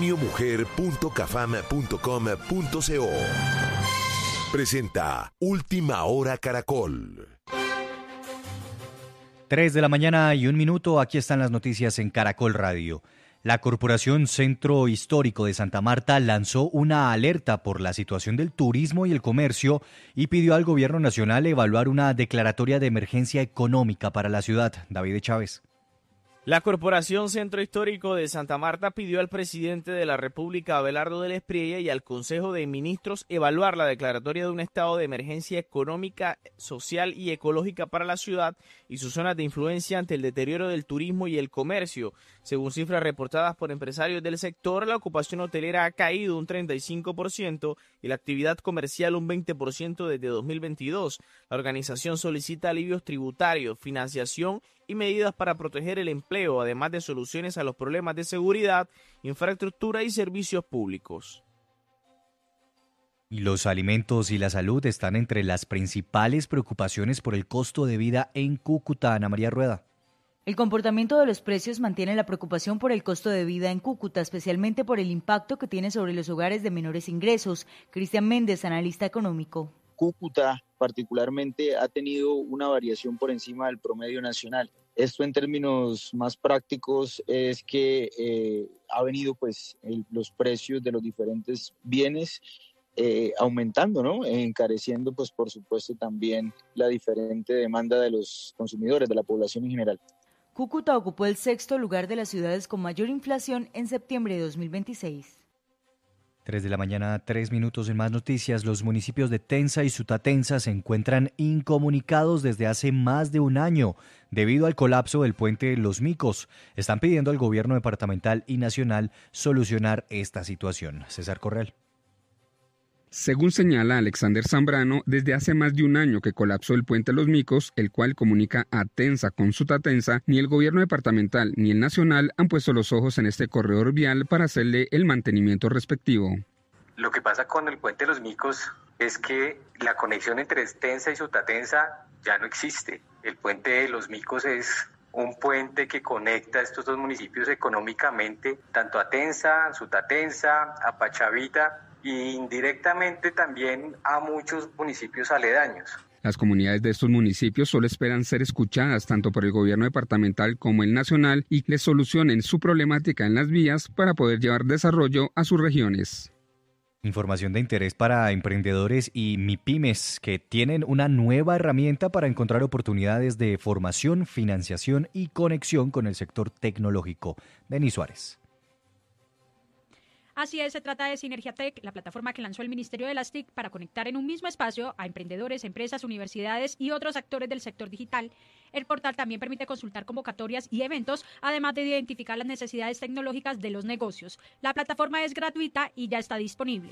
S8: premiomujer.cafam.com.co. Presenta Última Hora Caracol.
S12: 3 de la mañana y 1 minuto. Aquí están las noticias en Caracol Radio. La Corporación Centro Histórico de Santa Marta lanzó una alerta por la situación del turismo y el comercio y pidió al Gobierno Nacional evaluar una declaratoria de emergencia económica para la ciudad. David Chávez.
S26: La Corporación Centro Histórico de Santa Marta pidió al presidente de la República, Abelardo del Espriella, y al Consejo de Ministros evaluar la declaratoria de un estado de emergencia económica, social y ecológica para la ciudad y sus zonas de influencia ante el deterioro del turismo y el comercio. Según cifras reportadas por empresarios del sector, la ocupación hotelera ha caído un 35% y la actividad comercial un 20% desde 2022. La organización solicita alivios tributarios, financiación y medidas para proteger el empleo, además de soluciones a los problemas de seguridad, infraestructura y servicios públicos.
S12: Los alimentos y la salud están entre las principales preocupaciones por el costo de vida en Cúcuta. Ana María Rueda.
S27: El comportamiento de los precios mantiene la preocupación por el costo de vida en Cúcuta, especialmente por el impacto que tiene sobre los hogares de menores ingresos. Cristian Méndez, analista económico.
S28: Cúcuta particularmente ha tenido una variación por encima del promedio nacional. Esto en términos más prácticos es que ha venido los precios de los diferentes bienes aumentando, ¿no? Encareciendo por supuesto también la diferente demanda de los consumidores, de la población en general.
S27: Cúcuta ocupó el 6º lugar de las ciudades con mayor inflación en septiembre de 2026.
S12: 3 de la mañana, 3 minutos en más noticias. Los municipios de Tensa y Sutatensa se encuentran incomunicados desde hace más de un año debido al colapso del puente Los Micos. Están pidiendo al gobierno departamental y nacional solucionar esta situación. César Corral.
S29: Según señala Alexander Zambrano, desde hace más de un año que colapsó el puente Los Micos, el cual comunica a Tensa con Sutatensa, ni el gobierno departamental ni el nacional han puesto los ojos en este corredor vial para hacerle el mantenimiento respectivo.
S30: Lo que pasa con el puente Los Micos es que la conexión entre Tensa y Sutatensa ya no existe. El puente de Los Micos es un puente que conecta estos dos municipios económicamente, tanto a Tensa, Sutatensa, a Pachavita, y indirectamente también a muchos municipios aledaños.
S29: Las comunidades de estos municipios solo esperan ser escuchadas tanto por el gobierno departamental como el nacional y les solucionen su problemática en las vías para poder llevar desarrollo a sus regiones.
S12: Información de interés para emprendedores y MIPYMES que tienen una nueva herramienta para encontrar oportunidades de formación, financiación y conexión con el sector tecnológico. Denis Suárez.
S4: Así es, se trata de Sinergia Tech, la plataforma que lanzó el Ministerio de las TIC para conectar en un mismo espacio a emprendedores, empresas, universidades y otros actores del sector digital. El portal también permite consultar convocatorias y eventos, además de identificar las necesidades tecnológicas de los negocios. La plataforma es gratuita y ya está disponible.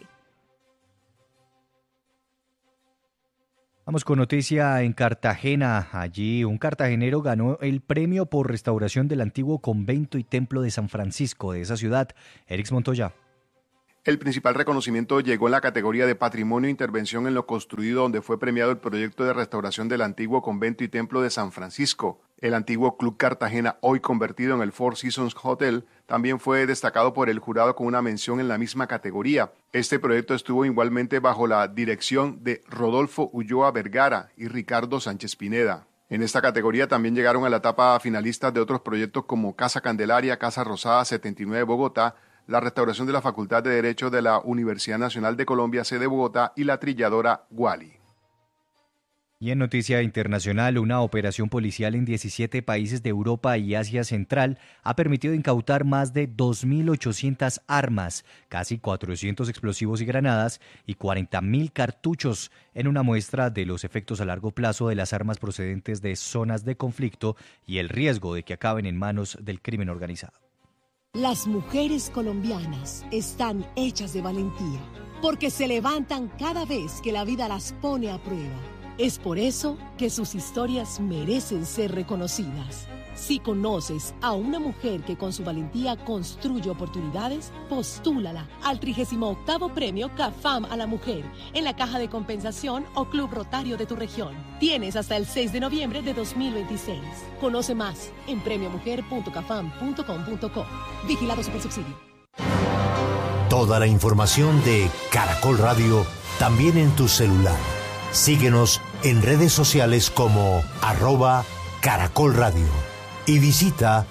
S12: Vamos con noticia en Cartagena. Allí un cartagenero ganó el premio por restauración del antiguo convento y templo de San Francisco de esa ciudad. Erix Montoya.
S13: El principal reconocimiento llegó en la categoría de Patrimonio e Intervención en lo Construido, donde fue premiado el proyecto de restauración del antiguo convento y templo de San Francisco. El antiguo Club Cartagena, hoy convertido en el Four Seasons Hotel, también fue destacado por el jurado con una mención en la misma categoría. Este proyecto estuvo igualmente bajo la dirección de Rodolfo Ulloa Vergara y Ricardo Sánchez Pineda. En esta categoría también llegaron a la etapa finalistas de otros proyectos como Casa Candelaria, Casa Rosada 79 Bogotá, la restauración de la Facultad de Derecho de la Universidad Nacional de Colombia, sede Bogotá, y la trilladora Guali.
S12: Y en noticia internacional, una operación policial en 17 países de Europa y Asia Central ha permitido incautar más de 2.800 armas, casi 400 explosivos y granadas y 40.000 cartuchos en una muestra de los efectos a largo plazo de las armas procedentes de zonas de conflicto y el riesgo de que acaben en manos del crimen organizado.
S14: Las mujeres colombianas están hechas de valentía, porque se levantan cada vez que la vida las pone a prueba. Es por eso que sus historias merecen ser reconocidas. Si conoces a una mujer que con su valentía construye oportunidades, postúlala al 38º Premio CAFAM a la Mujer en la Caja de Compensación o Club Rotario de tu región. Tienes hasta el 6 de noviembre de 2026. Conoce más en premiomujer.cafam.com.co. Vigilado Supersubsidio.
S17: Toda la información de Caracol Radio también en tu celular. Síguenos en redes sociales como @Caracol Radio. Y visita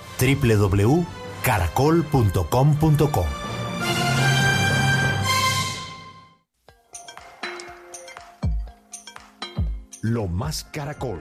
S17: www.caracol.com.co.
S8: Lo Más Caracol.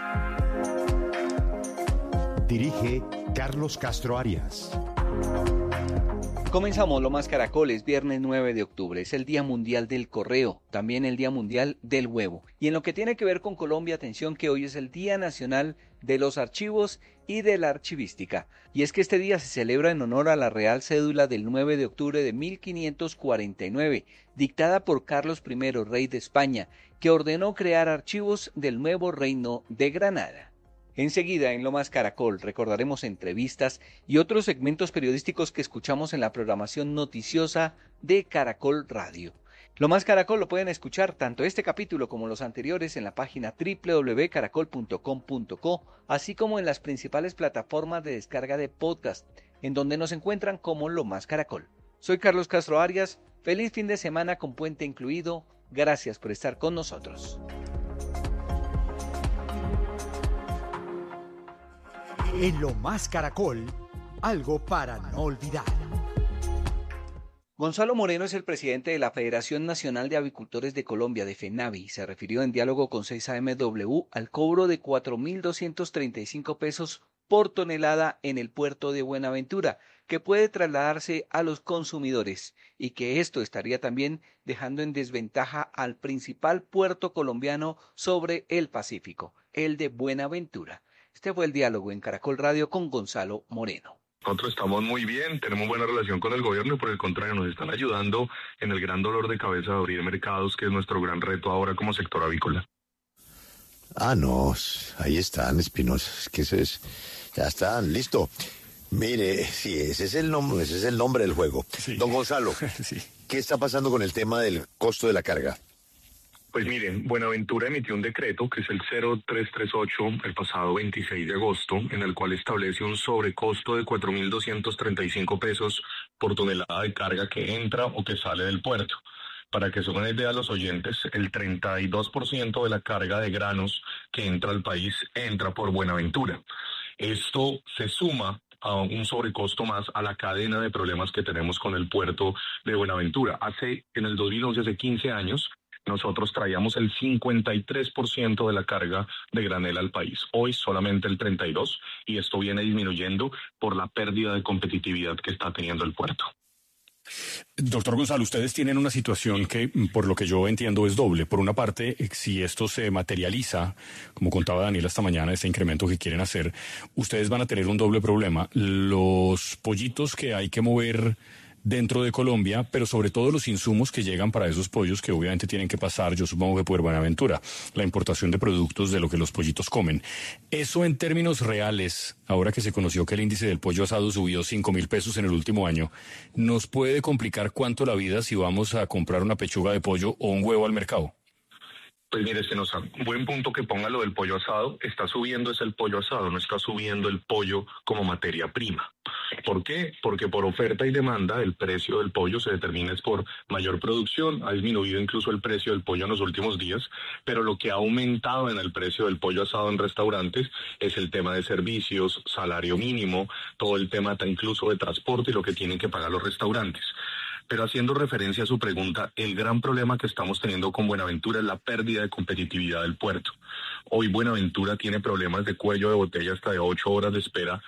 S8: Dirige Carlos Castro Arias.
S15: Comenzamos Lo Más Caracol, es viernes 9 de octubre, es el Día Mundial del Correo, también el Día Mundial del Huevo. Y en lo que tiene que ver con Colombia, atención que hoy es el Día Nacional de los Archivos y de la Archivística. Y es que este día se celebra en honor a la Real Cédula del 9 de octubre de 1549, dictada por Carlos I, rey de España, que ordenó crear archivos del nuevo reino de Granada. Enseguida, en Lo Más Caracol, recordaremos entrevistas y otros segmentos periodísticos que escuchamos en la programación noticiosa de Caracol Radio. Lo Más Caracol lo pueden escuchar tanto este capítulo como los anteriores en la página www.caracol.com.co, así como en las principales plataformas de descarga de podcast, en donde nos encuentran como Lo Más Caracol. Soy Carlos Castro Arias, feliz fin de semana con puente incluido, gracias por estar con nosotros.
S7: En Lo Más Caracol, algo para no olvidar.
S15: Gonzalo Moreno es el presidente de la Federación Nacional de Avicultores de Colombia, de FENAVI. Se refirió en diálogo con 6AMW al cobro de 4.235 pesos por tonelada en el puerto de Buenaventura, que puede trasladarse a los consumidores y que esto estaría también dejando en desventaja al principal puerto colombiano sobre el Pacífico, el de Buenaventura. Este fue el diálogo en Caracol Radio con Gonzalo Moreno.
S16: Nosotros estamos muy bien, tenemos buena relación con el gobierno y por el contrario nos están ayudando en el gran dolor de cabeza de abrir mercados, que es nuestro gran reto ahora como sector avícola.
S17: Ah, no, ahí están, Espinosa, es que ya están, listo. Mire, sí, ese es el nombre del juego. Sí. Don Gonzalo, sí. ¿Qué está pasando con el tema del costo de la carga?
S16: Pues miren, Buenaventura emitió un decreto, que es el 0338, el pasado 26 de agosto, en el cual establece un sobrecosto de 4.235 pesos por tonelada de carga que entra o que sale del puerto. Para que se den una idea a los oyentes, el 32% de la carga de granos que entra al país entra por Buenaventura. Esto se suma a un sobrecosto más a la cadena de problemas que tenemos con el puerto de Buenaventura. En el 2011, hace 15 años, nosotros traíamos el 53% de la carga de granel al país. Hoy solamente el 32%, y esto viene disminuyendo por la pérdida de competitividad que está teniendo el puerto.
S3: Doctor Gonzalo, ustedes tienen una situación que, por lo que yo entiendo, es doble. Por una parte, si esto se materializa, como contaba Daniel esta mañana, este incremento que quieren hacer, ustedes van a tener un doble problema. Los pollitos que hay que mover dentro de Colombia, pero sobre todo los insumos que llegan para esos pollos que obviamente tienen que pasar, yo supongo que por Buenaventura, la importación de productos de lo que los pollitos comen. Eso en términos reales, ahora que se conoció que el índice del pollo asado subió 5.000 pesos en el último año, ¿nos puede complicar cuánto la vida si vamos a comprar una pechuga de pollo o un huevo al mercado?
S16: Pues mire, buen punto que ponga lo del pollo asado. Está subiendo es el pollo asado, no está subiendo el pollo como materia prima. ¿Por qué? Porque por oferta y demanda el precio del pollo se determina es por mayor producción. Ha disminuido incluso el precio del pollo en los últimos días, pero lo que ha aumentado en el precio del pollo asado en restaurantes es el tema de servicios, salario mínimo, todo el tema incluso de transporte y lo que tienen que pagar los restaurantes. Pero haciendo referencia a su pregunta, el gran problema que estamos teniendo con Buenaventura es la pérdida de competitividad del puerto. Hoy Buenaventura tiene problemas de cuello de botella hasta de 8 horas de espera